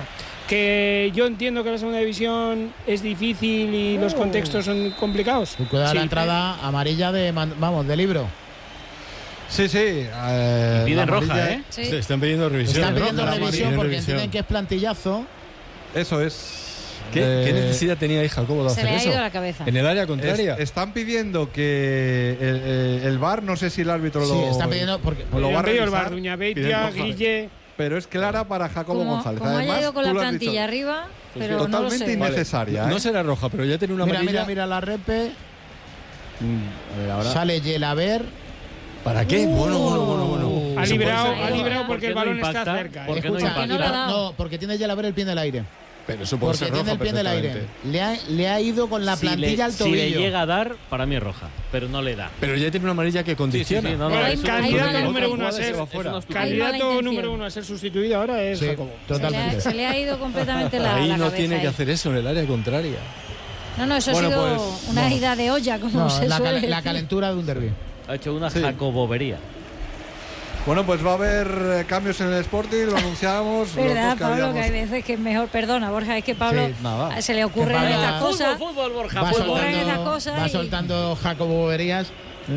Que yo entiendo que la segunda división es difícil y los contextos son complicados. Tú cuidado Sí, la entrada amarilla de, man- vamos, de libro. Sí, sí. Eh, y piden roja, amarilla, ¿eh? Sí. Se están pidiendo revisión. Están pidiendo roja, revisión amarilla, porque revisión. entienden que es plantillazo. Eso es. ¿Qué, Eh, ¿Qué necesidad tenía ahí Jacobo de Se hacer le ha eso? ido la cabeza. En el área contraria. Es- están pidiendo que el, el, el V A R, no sé si el árbitro Sí, lo, están pidiendo porque lo va a Han pedido el revisar, bar, Duña Beitia, piden roja. Guille. pero es clara para Jacobo Como, González. como Además, haya ido con tú la lo has dicho, plantilla arriba, pero no lo totalmente sé. innecesaria. No ¿eh? será roja, pero ya tiene una mira, amarilla. mira, mira la repe. Mm, a ver, ahora. Sale Yelaber. ¿Para qué? Bueno, bueno, bueno, bueno. Ha Eso librado, puede ser ha roja. librado ¿Por porque qué el no balón impacta? está cerca. ¿Por ¿eh? qué no Escucha, impacta? no le ha dado. no, porque tiene Yelaber el pie en el aire. Pero eso puede Porque ser tiene roja el pie en el aire. perfectamente. Le ha, le ha ido con la Si le, plantilla al si tobillo. le llega a dar, para mí es roja, pero no le da. Pero ya tiene una amarilla que condiciona. Sí, sí, sí, no, no, Pero es el una candidato estupidez. número Otra uno a jugada y ser, se va fuera. Hay mala candidato intención. número uno a ser sustituido ahora es Sí, Jacobo. Se le, ha, totalmente. se le ha ido completamente la, Ahí la no cabeza. tiene que ahí. hacer eso en el área contraria. No, no, eso Bueno, ha sido pues, una no. ida de olla, como No, se la, suele cal- la decir. calentura de un derbi. Ha hecho una Sí. jacobobería. Bueno, pues va a haber eh, cambios en el Sporting, lo anunciábamos. los ¿Verdad, dos que Pablo? habíamos- Que hay veces que es mejor. Perdona, Borja, es que Pablo Sí, nada. se le ocurren Que Pablo- estas cosas. Fútbol, fútbol, Borja, Va fútbol. ocurren esas soltando, cosas va y- soltando Jacobo Boberías.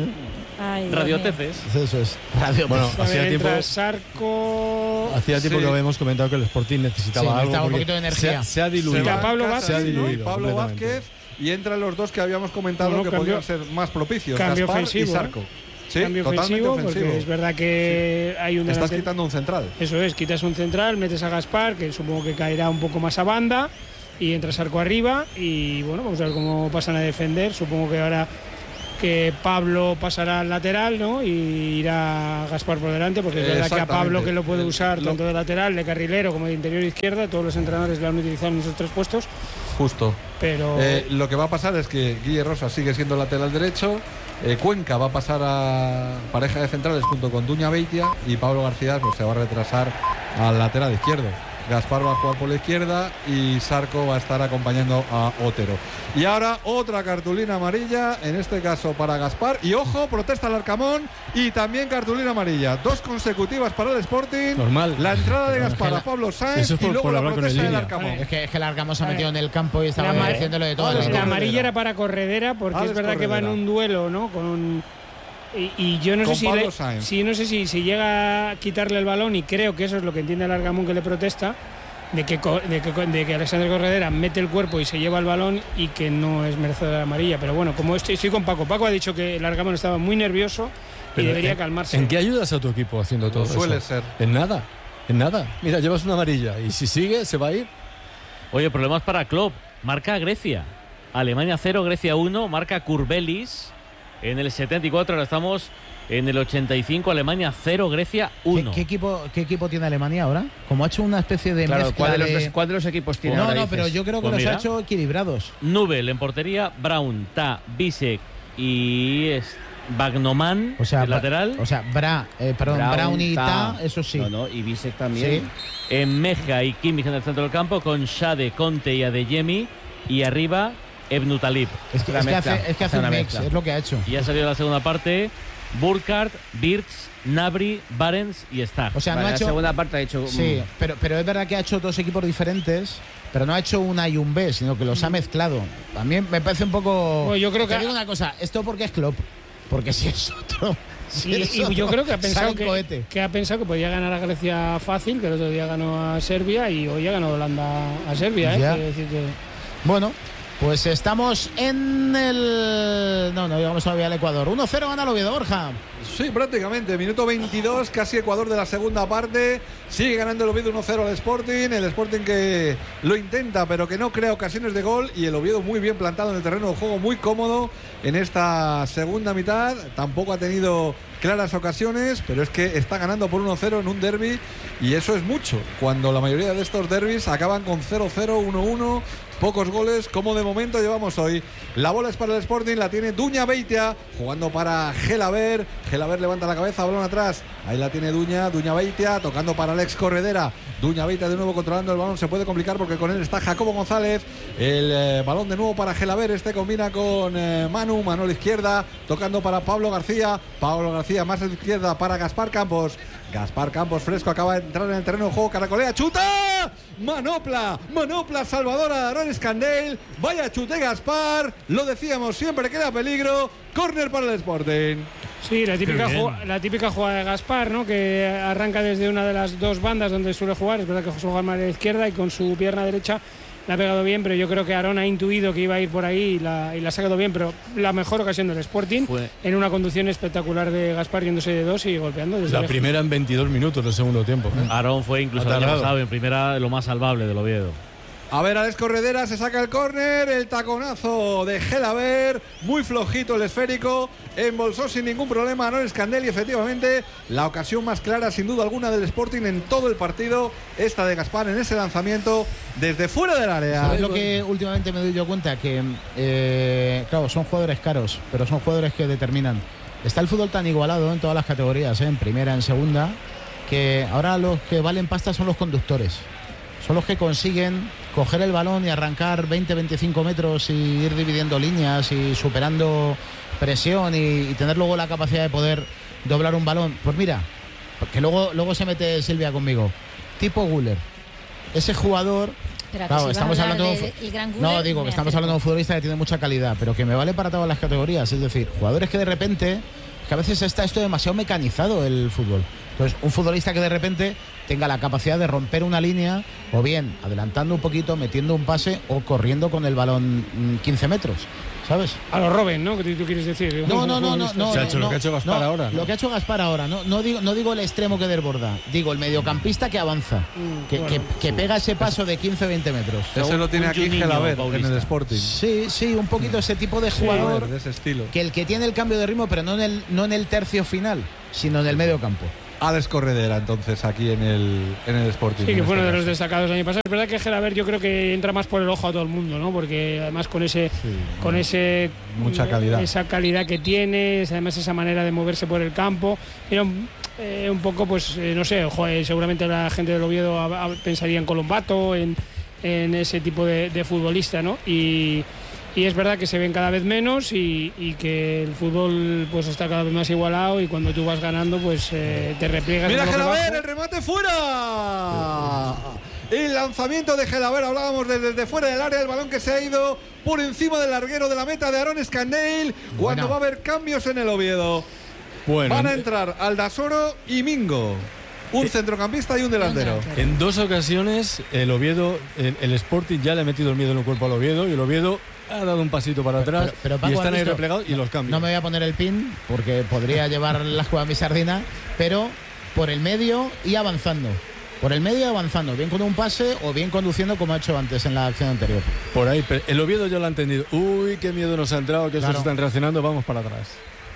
Ay, Dios mío. Radioteces. Eso es. Radio. Bueno, A hacía ver, tiempo, entra Sarco. hacía tiempo Sí. que habíamos comentado que el Sporting necesitaba Sí, algo. necesitaba un porque poquito de energía. Se, ha- se ha Se diluido. Está va Pablo Cáceres, Vázquez, Se ha ¿no? diluido. y Pablo completamente. Vázquez y entran los dos que habíamos comentado Bueno, que cambio- podrían ser más propicios, cambio Gaspar ofensivo, y ¿eh? Sarco. Sí, Cambio totalmente ofensivo, ofensivo. porque es verdad que hay un Te estás delante- quitando un central. Eso es, quitas un central, metes a Gaspar, que supongo que caerá un poco más a banda, y entra Sarco arriba, y bueno, vamos a ver cómo pasan a defender. Supongo que ahora que Pablo pasará al lateral, ¿no? Y irá Gaspar por delante, porque es verdad que a Pablo, que lo puede usar tanto de lateral, de carrilero como de interior izquierda, todos los entrenadores lo han utilizado en esos tres puestos, Justo. pero Eh, lo que va a pasar es que Guille Rosa sigue siendo lateral derecho, eh, Cuenca va a pasar a pareja de centrales junto con Duña Beitia y Pablo García pues, se va a retrasar al lateral izquierdo. Gaspar va a jugar por la izquierda y Sarco va a estar acompañando a Otero. Y ahora otra cartulina amarilla, en este caso para Gaspar. Y ojo, protesta el Arcamón y también cartulina amarilla. Dos consecutivas para el Sporting. Normal. La entrada de Pero es Gaspar que la- a Pablo Sáenz Eso es por- y luego por la hablar con el protesta del línea. Arcamón. Es que, es que el Arcamón se ha metido en el campo y estaba La mar- haciéndolo de todas. Vale, las la Corredera. amarilla era para Corredera, porque Alex es verdad que va en Corredera. un duelo, ¿no? Con y, y yo no Con sé si, Pablo le- Sáenz. si no sé si, si llega a quitarle el balón, y creo que eso es lo que entiende el Argamón, que le protesta, de que, co- de que, de que Alexander Corredera mete el cuerpo y se lleva el balón y que no es merecedor de la amarilla. Pero bueno, como estoy, estoy con Paco. Paco ha dicho que el Argamón estaba muy nervioso y Pero debería ¿en- calmarse. ¿En qué ayudas a tu equipo haciendo todo Suele eso? ser. En nada. En nada. Mira, llevas una amarilla y si sigue, se va a ir. Oye, problemas para Klopp. Marca Grecia. Alemania cero, Grecia uno. Marca Kurbelis en el setenta y cuatro. Ahora estamos en el ochenta y cinco. Alemania cero, Grecia ¿Qué, uno. qué equipo, ¿Qué equipo tiene Alemania ahora? Como ha hecho una especie de Claro, mezcla ¿cuál de, los, de- dos- cuál de los equipos tiene No, ahora, no, dices? pero yo creo que Pues los mira. ha hecho equilibrados. Nubel en portería. Brown, Ta, Bisek y es Bagnoman O sea, el lateral. O sea, Bra, eh, perdón, Brown, Brown y Ta. Ta, eso sí. No, no, y Bisek también. Sí. En Meja y Kimmich en el centro del campo con Shade, Conte y Adeyemi. Y arriba Ebnu Talib. Es que, Una es que mezcla, hace, es que hace una un mix, mezcla. es lo que ha hecho. Y ha salido la segunda parte. Burkhardt, Birz, Nabri, Barents y Stag. O sea, Vale, no ha la hecho. segunda parte ha hecho. Sí, pero, pero es verdad que ha hecho dos equipos diferentes, pero no ha hecho un A y un B, sino que los ha mezclado. A mí me parece un poco. Bueno, yo creo Te que- digo una cosa, esto porque es Klopp, porque si es otro. Si Y, es y yo otro, creo que ha pensado sale un que, cohete. que ha pensado que podía ganar a Grecia fácil, que el otro día ganó a Serbia y hoy ha ganado Holanda a Serbia, ¿eh? Ya. Quiero decir que Bueno, pues estamos en el. No, no llegamos todavía al Ecuador. uno cero gana el Oviedo, Borja. Sí, prácticamente. Minuto veintidós, casi Ecuador de la segunda parte. Sigue ganando el Oviedo uno cero al Sporting. El Sporting que lo intenta, pero que no crea ocasiones de gol. Y el Oviedo muy bien plantado en el terreno de juego, muy cómodo en esta segunda mitad. Tampoco ha tenido claras ocasiones, pero es que está ganando por uno cero en un derbi. Y eso es mucho, cuando la mayoría de estos derbis acaban con cero cero, uno uno. Pocos goles, como de momento llevamos hoy. La bola es para el Sporting, la tiene Duña Beitia, jugando para Gelaber. Gelaber levanta la cabeza, balón atrás. Ahí la tiene Duña, Duña Beitia, tocando para Alex Corredera. Duña Beitia de nuevo controlando el balón, se puede complicar porque con él está Jacobo González. El eh, balón de nuevo para Gelaber, este combina con eh, Manu, Manu a la izquierda, tocando para Pablo García. Pablo García más a la izquierda para Gaspar Campos. Gaspar Campos fresco, acaba de entrar en el terreno de juego, caracolea, chuta, manopla, manopla salvadora de Aaron Scandale, vaya chute Gaspar, lo decíamos siempre que era peligro, córner para el Sporting. Sí, la típica, ju- la típica jugada de Gaspar, ¿no? Que arranca desde una de las dos bandas donde suele jugar. Es verdad que juega más a la izquierda y con su pierna derecha la ha pegado bien, pero yo creo que Aarón ha intuido que iba a ir por ahí y la, y la ha sacado bien. Pero la mejor ocasión del Sporting Fue. en una conducción espectacular de Gaspar yéndose de dos y golpeando desde La lejos. primera en veintidós minutos del segundo tiempo. ¿eh? Aarón fue incluso el año pasado en primera lo más salvable del Oviedo. A ver, Alex Corredera se saca el córner, el taconazo de Gelaber, muy flojito el esférico, embolsó sin ningún problema a Aarón Escandell y efectivamente la ocasión más clara sin duda alguna del Sporting en todo el partido, esta de Gaspar en ese lanzamiento desde fuera del área. ¿Sabes lo que últimamente me doy yo cuenta? Que, eh, claro, son jugadores caros, pero son jugadores que determinan. Está el fútbol tan igualado en todas las categorías, ¿eh? En primera, en segunda, que ahora los que valen pasta son los conductores. Son los que consiguen coger el balón y arrancar veinte a veinticinco metros y ir dividiendo líneas y superando presión y, y tener luego la capacidad de poder doblar un balón. Pues mira, que luego, luego se mete Silvia conmigo. Tipo Güler. Ese jugador... Pero claro, si estamos hablando de, de, el gran no, digo que estamos hablando de un futbolista que tiene mucha calidad, pero que me vale para todas las categorías. Es decir, jugadores que de repente... que a veces está esto demasiado mecanizado el fútbol. Entonces, un futbolista que de repente tenga la capacidad de romper una línea, o bien adelantando un poquito, metiendo un pase, o corriendo con el balón quince metros, ¿sabes? A los Robben, ¿no? Que tú quieres decir. No, no, no, no, no, Se ha hecho no, lo que ha hecho Gaspar no, ahora, ¿no? Lo que ha hecho Gaspar ahora, no, no digo, no digo el extremo que desborda, digo el mediocampista que avanza, Mm, que, bueno, que, que pega ese paso de quince a veinte metros. Ese lo tiene un aquí Juninho Gelaber en Paulista. el Sporting. Sí, sí, un poquito ese tipo de Sí, jugador de ese estilo. que el que tiene el cambio de ritmo, pero no en el, no en el tercio final, sino en el medio campo. Alex Corredera entonces aquí en el, en el Sporting. Sí, que en fue uno este de los caso. destacados el año pasado. Es verdad que Gelaber yo creo que entra más por el ojo a todo el mundo, ¿no? Porque además con ese, Sí, con ese mucha calidad. esa calidad que tiene, además esa manera de moverse por el campo, era un, eh, un poco, pues eh, no sé, joder, seguramente la gente del Oviedo a, a, pensaría en Colombato, en, en ese tipo de, de futbolista, ¿no? Y Y es verdad que se ven cada vez menos y, y que el fútbol pues está cada vez más igualado y cuando tú vas ganando pues eh, te repliegas. Mira un poco Gelaber, abajo. el remate fuera. El lanzamiento de Gelaber, hablábamos desde, desde fuera del área, el balón que se ha ido por encima del larguero de la meta de Aarón Escandell. Cuando Bueno. va a haber cambios en el Oviedo. Bueno, Van a entrar Aldasoro y Mingo. Un centrocampista y un delantero. en dos ocasiones el Oviedo, el, el Sporting ya le ha metido el miedo en el cuerpo al Oviedo y el Oviedo ha dado un pasito para atrás Pero- pero, Paco, y ¿has están ahí visto? replegados y los cambios. No me voy a poner el pin porque podría llevar la jugada a mi sardina, pero por el medio y avanzando. Por el medio y avanzando, bien con un pase o bien conduciendo como ha hecho antes en la acción anterior. Por ahí, pero el Oviedo ya lo ha entendido. Uy, qué miedo nos ha entrado, que estos Claro. están reaccionando, vamos para atrás.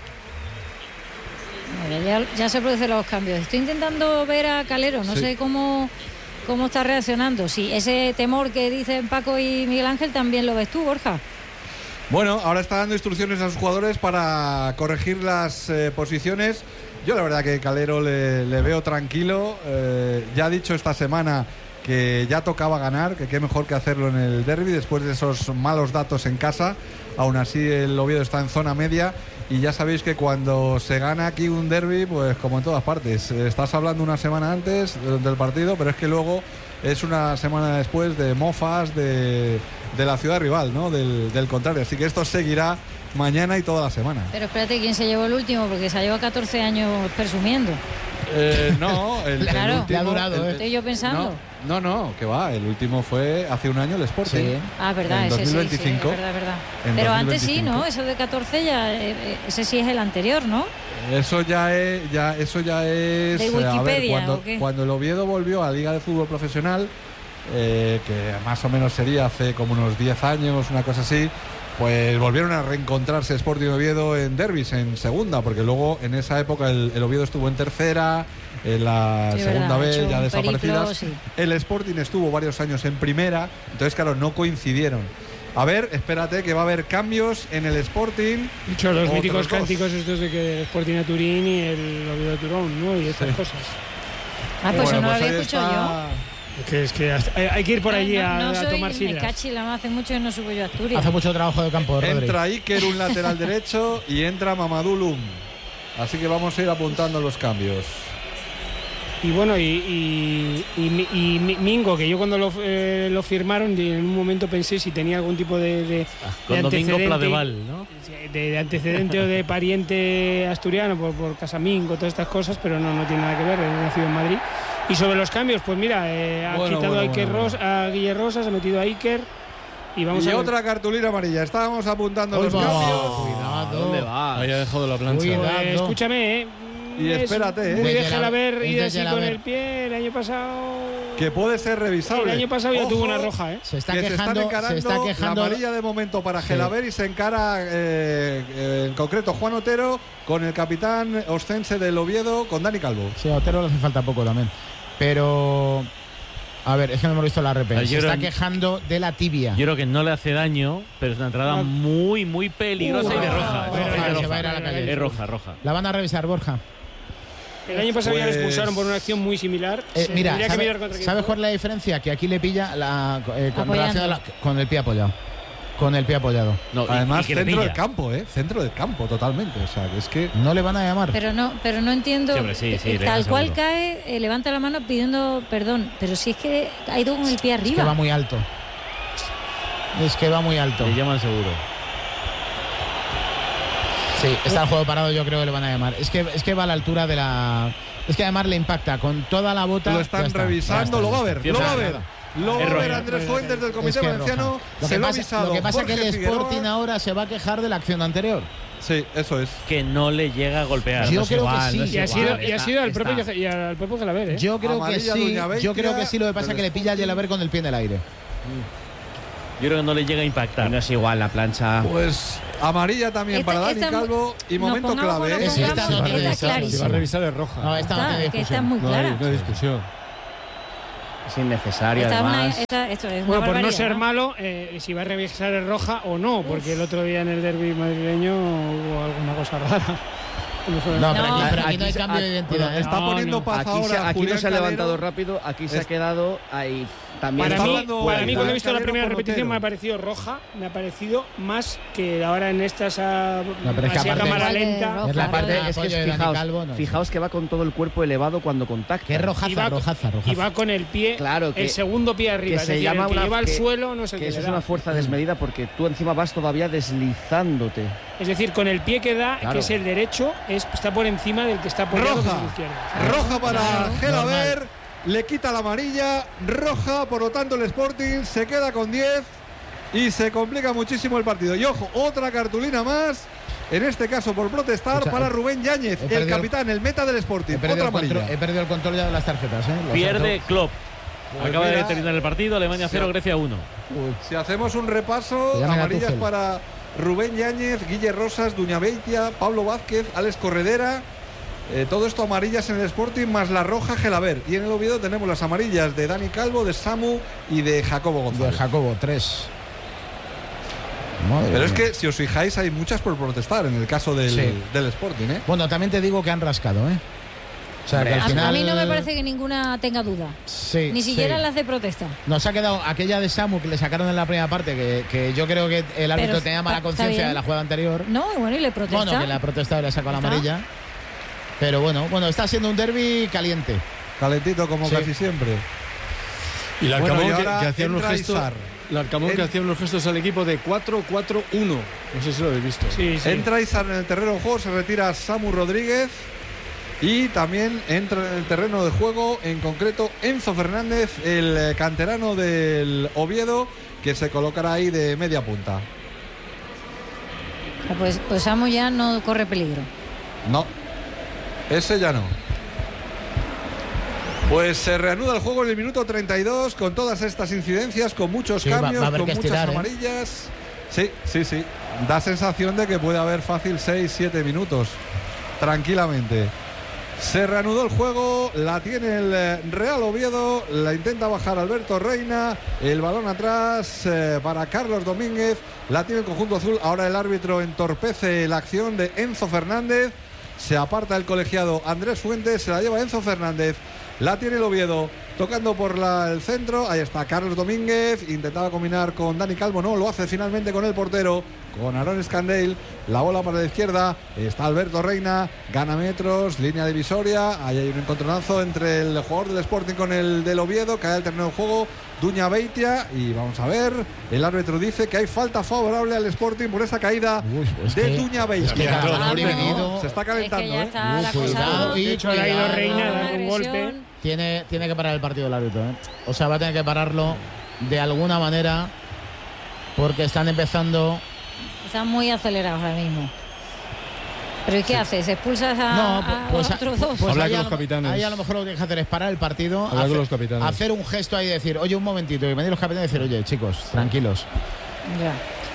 Ya, ya se producen los cambios. Estoy intentando ver a Calero, no Sí. sé cómo, cómo está reaccionando. Si ese temor que dicen Paco y Miguel Ángel también lo ves tú, Borja. Bueno, ahora está dando instrucciones a sus jugadores para corregir las eh, posiciones. Yo la verdad que Calero le, le veo tranquilo. Eh, ya ha dicho esta semana que ya tocaba ganar, que qué mejor que hacerlo en el derbi después de esos malos datos en casa. Aún así el Oviedo está en zona media y ya sabéis que cuando se gana aquí un derbi, pues como en todas partes, eh, estás hablando una semana antes eh, del partido, pero es que luego es una semana después de mofas de, de la ciudad rival, ¿no? Del, del contrario. Así que esto seguirá mañana y toda la semana. Pero espérate, ¿quién se llevó el último? Porque se ha llevado catorce años presumiendo. Eh, no, el, Claro. el último, Le ha durado, el- ¿eh? Estoy yo pensando. No, no, no, que va. El último fue hace un año el Sporting. Sí. Ah, verdad, en ese sí, sí, dos mil veinticinco. es verdad, es verdad. En Pero dos mil antes sí, veinticinco. ¿no? Eso de catorce ya, eh, eh, ese sí es el anterior, ¿no? Eso ya es, ya, eso ya es. ¿De eh, a ver, Wikipedia cuando, o qué? cuando el Oviedo volvió a la Liga de Fútbol Profesional, eh, que más o menos sería hace como unos diez años, una cosa así, pues volvieron a reencontrarse Sporting y Oviedo en derbis, en segunda, porque luego en esa época el, el Oviedo estuvo en tercera, en la Sí, segunda verdad, ha hecho vez ya un desaparecidas. periplo, sí. El Sporting estuvo varios años en primera, entonces claro, no coincidieron. A ver, espérate que va a haber cambios en el Sporting. De hecho, los Otros míticos dos. cánticos estos de que el Sporting a Turín y el Oviedo Turón, ¿no? Y estas Sí. cosas. Ah, pues eso no lo ahí había escuchado está. Que es que hasta- hay, hay que ir por allí yo. a, No, no a soy, tomar me sidras. cachi, la hace mucho que no subo yo a Asturias. Hace mucho trabajo de campo, Rodri. Entra Iker, un lateral derecho, y entra Mamadou Loum. Así que vamos a ir apuntando los cambios. Y bueno, y, y, y, y Mingo, que yo cuando lo, eh, lo firmaron, en un momento pensé si tenía algún tipo de, de, Con de Domingo antecedente, Pladeval, ¿no? de, de antecedente o de pariente asturiano por, por Casamingo, todas estas cosas, pero no, no tiene nada que ver, él nacido en Madrid. Y sobre los cambios, pues mira, eh, ha Bueno, quitado bueno, a, Iker bueno, Ros, a Guille Rosas, ha metido a Iker. Y, vamos y a otra cartulina amarilla. Estábamos apuntando Uy, los va, cambios. cuidado. ¿Dónde va? Ahí ha dejado la plancha. Cuidado. Pues, escúchame, eh. Y espérate, ¿eh? Muy Desde déjala la- ver y desde así la con ver. el pie. El año pasado. Que puede ser revisable. El año pasado ya Ojo, tuvo una roja, ¿eh? Se está que se están quejando, encarando se está quejando. la amarilla de momento para Sí. Gelaber y se encara eh, eh, en concreto Juan Otero con el capitán oscense del Oviedo, con Dani Calvo. Sí, a Otero le hace falta poco también. Pero a ver, es que no hemos visto la R P. Yo Se creo está que- quejando de la tibia. Yo creo que no le hace daño, pero es una entrada Ah. muy, muy peligrosa Uh, y de roja, roja. bueno, Es de se roja. va a ir a la calle. Es roja, roja. La van a revisar, Borja. El año pasado ya le Pues- expulsaron por una acción muy similar. Eh, Se mira, tendría que ¿sabe- mirar contra quién ¿sabes fue. cuál es la diferencia? Que aquí le pilla la, eh, con, Apoyando. relación a la- con el pie apoyado. Con el pie apoyado. No, y- Además, y que le centro pilla. del campo, ¿eh? Centro del campo, totalmente. O sea, que es que. No le van a llamar. Pero no, pero no entiendo. Sí, hombre, sí, sí, eh, le tal dan cual seguro. cae, eh, levanta la mano pidiendo perdón. Pero si es que ha ido con el pie Es que arriba. va muy alto. Es que va muy alto. Le llaman seguro. Sí, está el juego parado, yo creo que le van a llamar. Es que, es que va a la altura de la. Es que además le impacta con toda la bota. Lo ya están está, revisando, ya está, lo va a ya ver, está. lo va a Nada, ver. nada. Lo va Es a ver roja. Andrés Fuentes del Es Comité que es Valenciano. roja. Lo Se que lo ha pasa, avisado. lo que pasa es que Jorge el Figueroa. Sporting ahora se va a quejar de la acción anterior. Sí, eso es. Que no le llega a golpear. Yo No es creo igual, que sí. no es Y ha igual. sido, y ha Está- sido al está. propio, y al propio Gelaber, ¿eh? Yo creo Amarilla que sí. Duña Beitia Yo creo que sí. Lo que pasa es que le pilla a Gelaber con el pie en el aire. Yo creo que no le llega a impactar. No es igual la plancha. Pues amarilla también Esta- para Dani esta- Calvo y nos momento pongamos clave. con ¿eh? los Sí, esta pongamos, no tiene está discusión. Si va a clarísimo. revisar es roja. No, esta no Está, tiene que está discusión. muy No hay, clara. no hay discusión. Es innecesaria, Esta una- además. esta- esto es una Bueno, por no barbaridad, ser malo, eh, si va a revisar el roja o no, porque el otro día en el derbi madrileño hubo alguna cosa rara. No fue- No, pero No, aquí, pero aquí no hay aquí- cambio de aquí- identidad. ¿eh? Está No, poniendo no. paz Aquí, ahora se, aquí no Julián se ha Calero. levantado rápido, aquí se Es- ha quedado ahí. También Para Está mí, hablando para mí, cuando he Julián visto la Calero primera con repetición, Otero. me ha parecido roja, me ha parecido más que ahora en estas a, No, pero es que así a aparte- cámara Igual de lenta. roja, Es la parte- ¿verdad? es que apoyo de es, Dani fijaos, Calvo, no sé. fijaos que va con todo el cuerpo elevado cuando contacta. Que rojaza, Y va- rojaza, Y rojaza. va con el pie, Claro, que- el segundo pie arriba. que es se decir, llama el que una- lleva al que- suelo no es el Que que, eso le es da. una fuerza desmedida porque tú encima vas todavía deslizándote. Es decir, con el pie que da, Claro. que es el derecho, es, está por encima del que está apoyado, que es el Roja. izquierdo. Roja para Claro. Gelaber. Le quita la amarilla. Roja, por lo tanto, el Sporting se queda con diez. Y se complica muchísimo el partido. Y ojo, otra cartulina más. En este caso por protestar Escucha, para he- Rubén Yáñez, he el perdido- capitán, el meta del Sporting. He perdido, Otra el control, amarilla. he perdido el control ya de las tarjetas. ¿eh? Lo Pierde siento. Klopp. Pues Acaba mira, de terminar el partido. Alemania cero, sí. Grecia uno. Uy. Si hacemos un repaso, Que llamen a amarillas Tuchel. para Rubén Yáñez, Guille Rosas, Duña Beitia, Pablo Vázquez, Alex Corredera. Eh, todo esto amarillas en el Sporting más la roja Gelaber. Y en el Oviedo tenemos las amarillas de Dani Calvo, de Samu y de Jacobo De González. Jacobo, tres. Madre Pero es mía. que si os fijáis hay muchas por protestar en el caso del, Sí. del Sporting, ¿eh? Bueno, también te digo que han rascado, ¿eh? O sea, que al A, final. a mí no me parece que ninguna tenga duda. Sí, Ni siquiera sí. las de protesta. Nos ha quedado aquella de Samu que le sacaron en la primera parte, que, que yo creo que el árbitro Pero tenía mala está- está conciencia bien. de la jugada anterior. No, bueno, y le protesta. Bueno, que le ha protestado y le ha sacado la Está. amarilla. Pero bueno, bueno, está siendo un derbi caliente. Calentito como Sí. casi siempre. Y el Bueno, Arcamón y que, ahora que hacía unos entra gestos. Izar. El Arcamón que En- hacía unos gestos al equipo de cuatro cuatro uno. No sé si lo habéis visto. Sí, sí. Entra Izar en el terreno de juego, se retira Samu Rodríguez. Y también entra en el terreno de juego, en concreto Enzo Fernández, el eh, canterano del Oviedo, que se colocará ahí de media punta. Pues, pues Samu ya no corre peligro. No, ese ya no. Pues se reanuda el juego en el minuto treinta y dos con todas estas incidencias, con muchos Sí, va- cambios, va a haber con que muchas estirar, ¿eh? amarillas. Sí, sí, sí. Da sensación de que puede haber fácil seis siete minutos. Tranquilamente. Se reanudó el juego, la tiene el eh, Real Oviedo, la intenta bajar Alberto Reina, el balón atrás eh, para Carlos Domínguez, la tiene el conjunto azul, ahora el árbitro entorpece la acción de Enzo Fernández, se aparta el colegiado Andrés Fuentes, se la lleva Enzo Fernández, la tiene el Oviedo, tocando por la, el centro, ahí está Carlos Domínguez, intentaba combinar con Dani Calvo, no, lo hace finalmente con el portero, con Aaron Escandell, la bola para la izquierda, está Alberto Reina, gana metros, línea divisoria, ahí hay un encontronazo entre el jugador del Sporting con el del Oviedo, cae al terreno de juego Duña Beitia, y vamos a ver, el árbitro dice que hay falta favorable al Sporting por esa caída Uy, es de que, Duña Beitia. Es que ya, no, no, se está calentando, es que ya está ¿eh? la cosa. De hecho, le ha ido Reina un golpe. Tiene, tiene que parar el partido el árbitro, ¿eh? O sea, va a tener que pararlo de alguna manera porque están empezando. Están muy acelerados ahora mismo. ¿Pero y qué sí. haces? ¿Expulsas a, no, pues, a otros dos? Pues hablar con los lo, capitanes. Ahí a lo mejor lo que tienes que hacer es parar el partido, hablar hacer, con los capitanes. hacer un gesto ahí y decir, oye, un momentito, y venir los capitanes y decir, oye, chicos, tranquilos. Ya.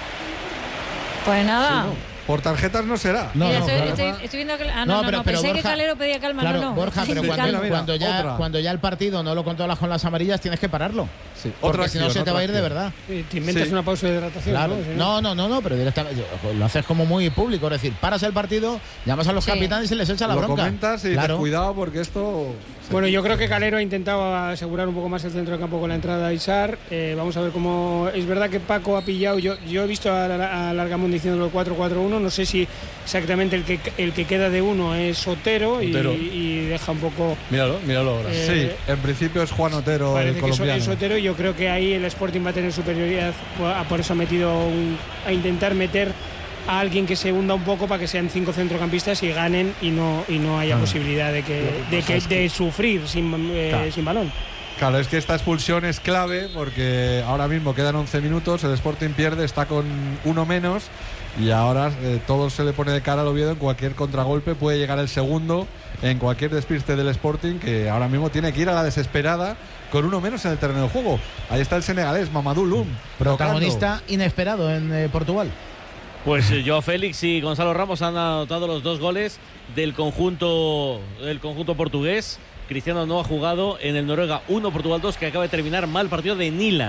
Pues nada. Sí, no. Por tarjetas no será. No, no, estoy, claro. estoy, estoy viendo que. Ah, no, no, no pero, no, pero pensé Borja, que Calero pedía calma. Claro, no, no. Borja, pero sí, cuando, calma. cuando, ya, Otra. cuando ya el partido no lo controlas con las amarillas, tienes que pararlo. Sí, porque otra si no acción, se te va a ir de acción. verdad. Sí, te inventas sí. una pausa de hidratación. Claro. ¿no? No, no, no, no, pero directamente lo haces como muy público. Es decir, paras el partido, llamas a los Sí. capitanes y les echas la Lo bronca. comentas y claro. dices, cuidado porque esto. Bueno, yo creo que Calero ha intentado asegurar un poco más el centro de campo con la entrada de Isar. Eh, vamos a ver cómo. Es verdad que Paco ha pillado. Yo, yo he visto a, a Largamón diciéndolo cuatro cuatro uno. No sé si exactamente el que, el que queda de uno es Otero, Otero. Y, y deja un poco. Míralo, míralo ahora. Eh, Sí, en principio es Juan Otero, Parece el que colombiano. es Otero. Y yo creo que ahí el Sporting va a tener superioridad. Por eso ha metido un, a intentar meter a alguien que se hunda un poco para que sean cinco centrocampistas y ganen y no y no haya Ah. posibilidad de que de, que, de sufrir sin, eh, Claro. sin balón. Claro, es que esta expulsión es clave porque ahora mismo quedan once minutos, el Sporting pierde, está con uno menos y ahora eh, todo se le pone de cara al Oviedo. En cualquier contragolpe puede llegar el segundo, en cualquier despiste del Sporting, que ahora mismo tiene que ir a la desesperada con uno menos en el terreno de juego. Ahí está el senegalés, Mamadou Loum, Protagonista inesperado en eh, Portugal. Pues eh, Joao Félix y Gonzalo Ramos han anotado los dos goles del conjunto del conjunto portugués. Cristiano no ha jugado en el Noruega uno, Portugal dos, que acaba de terminar mal partido de Nila.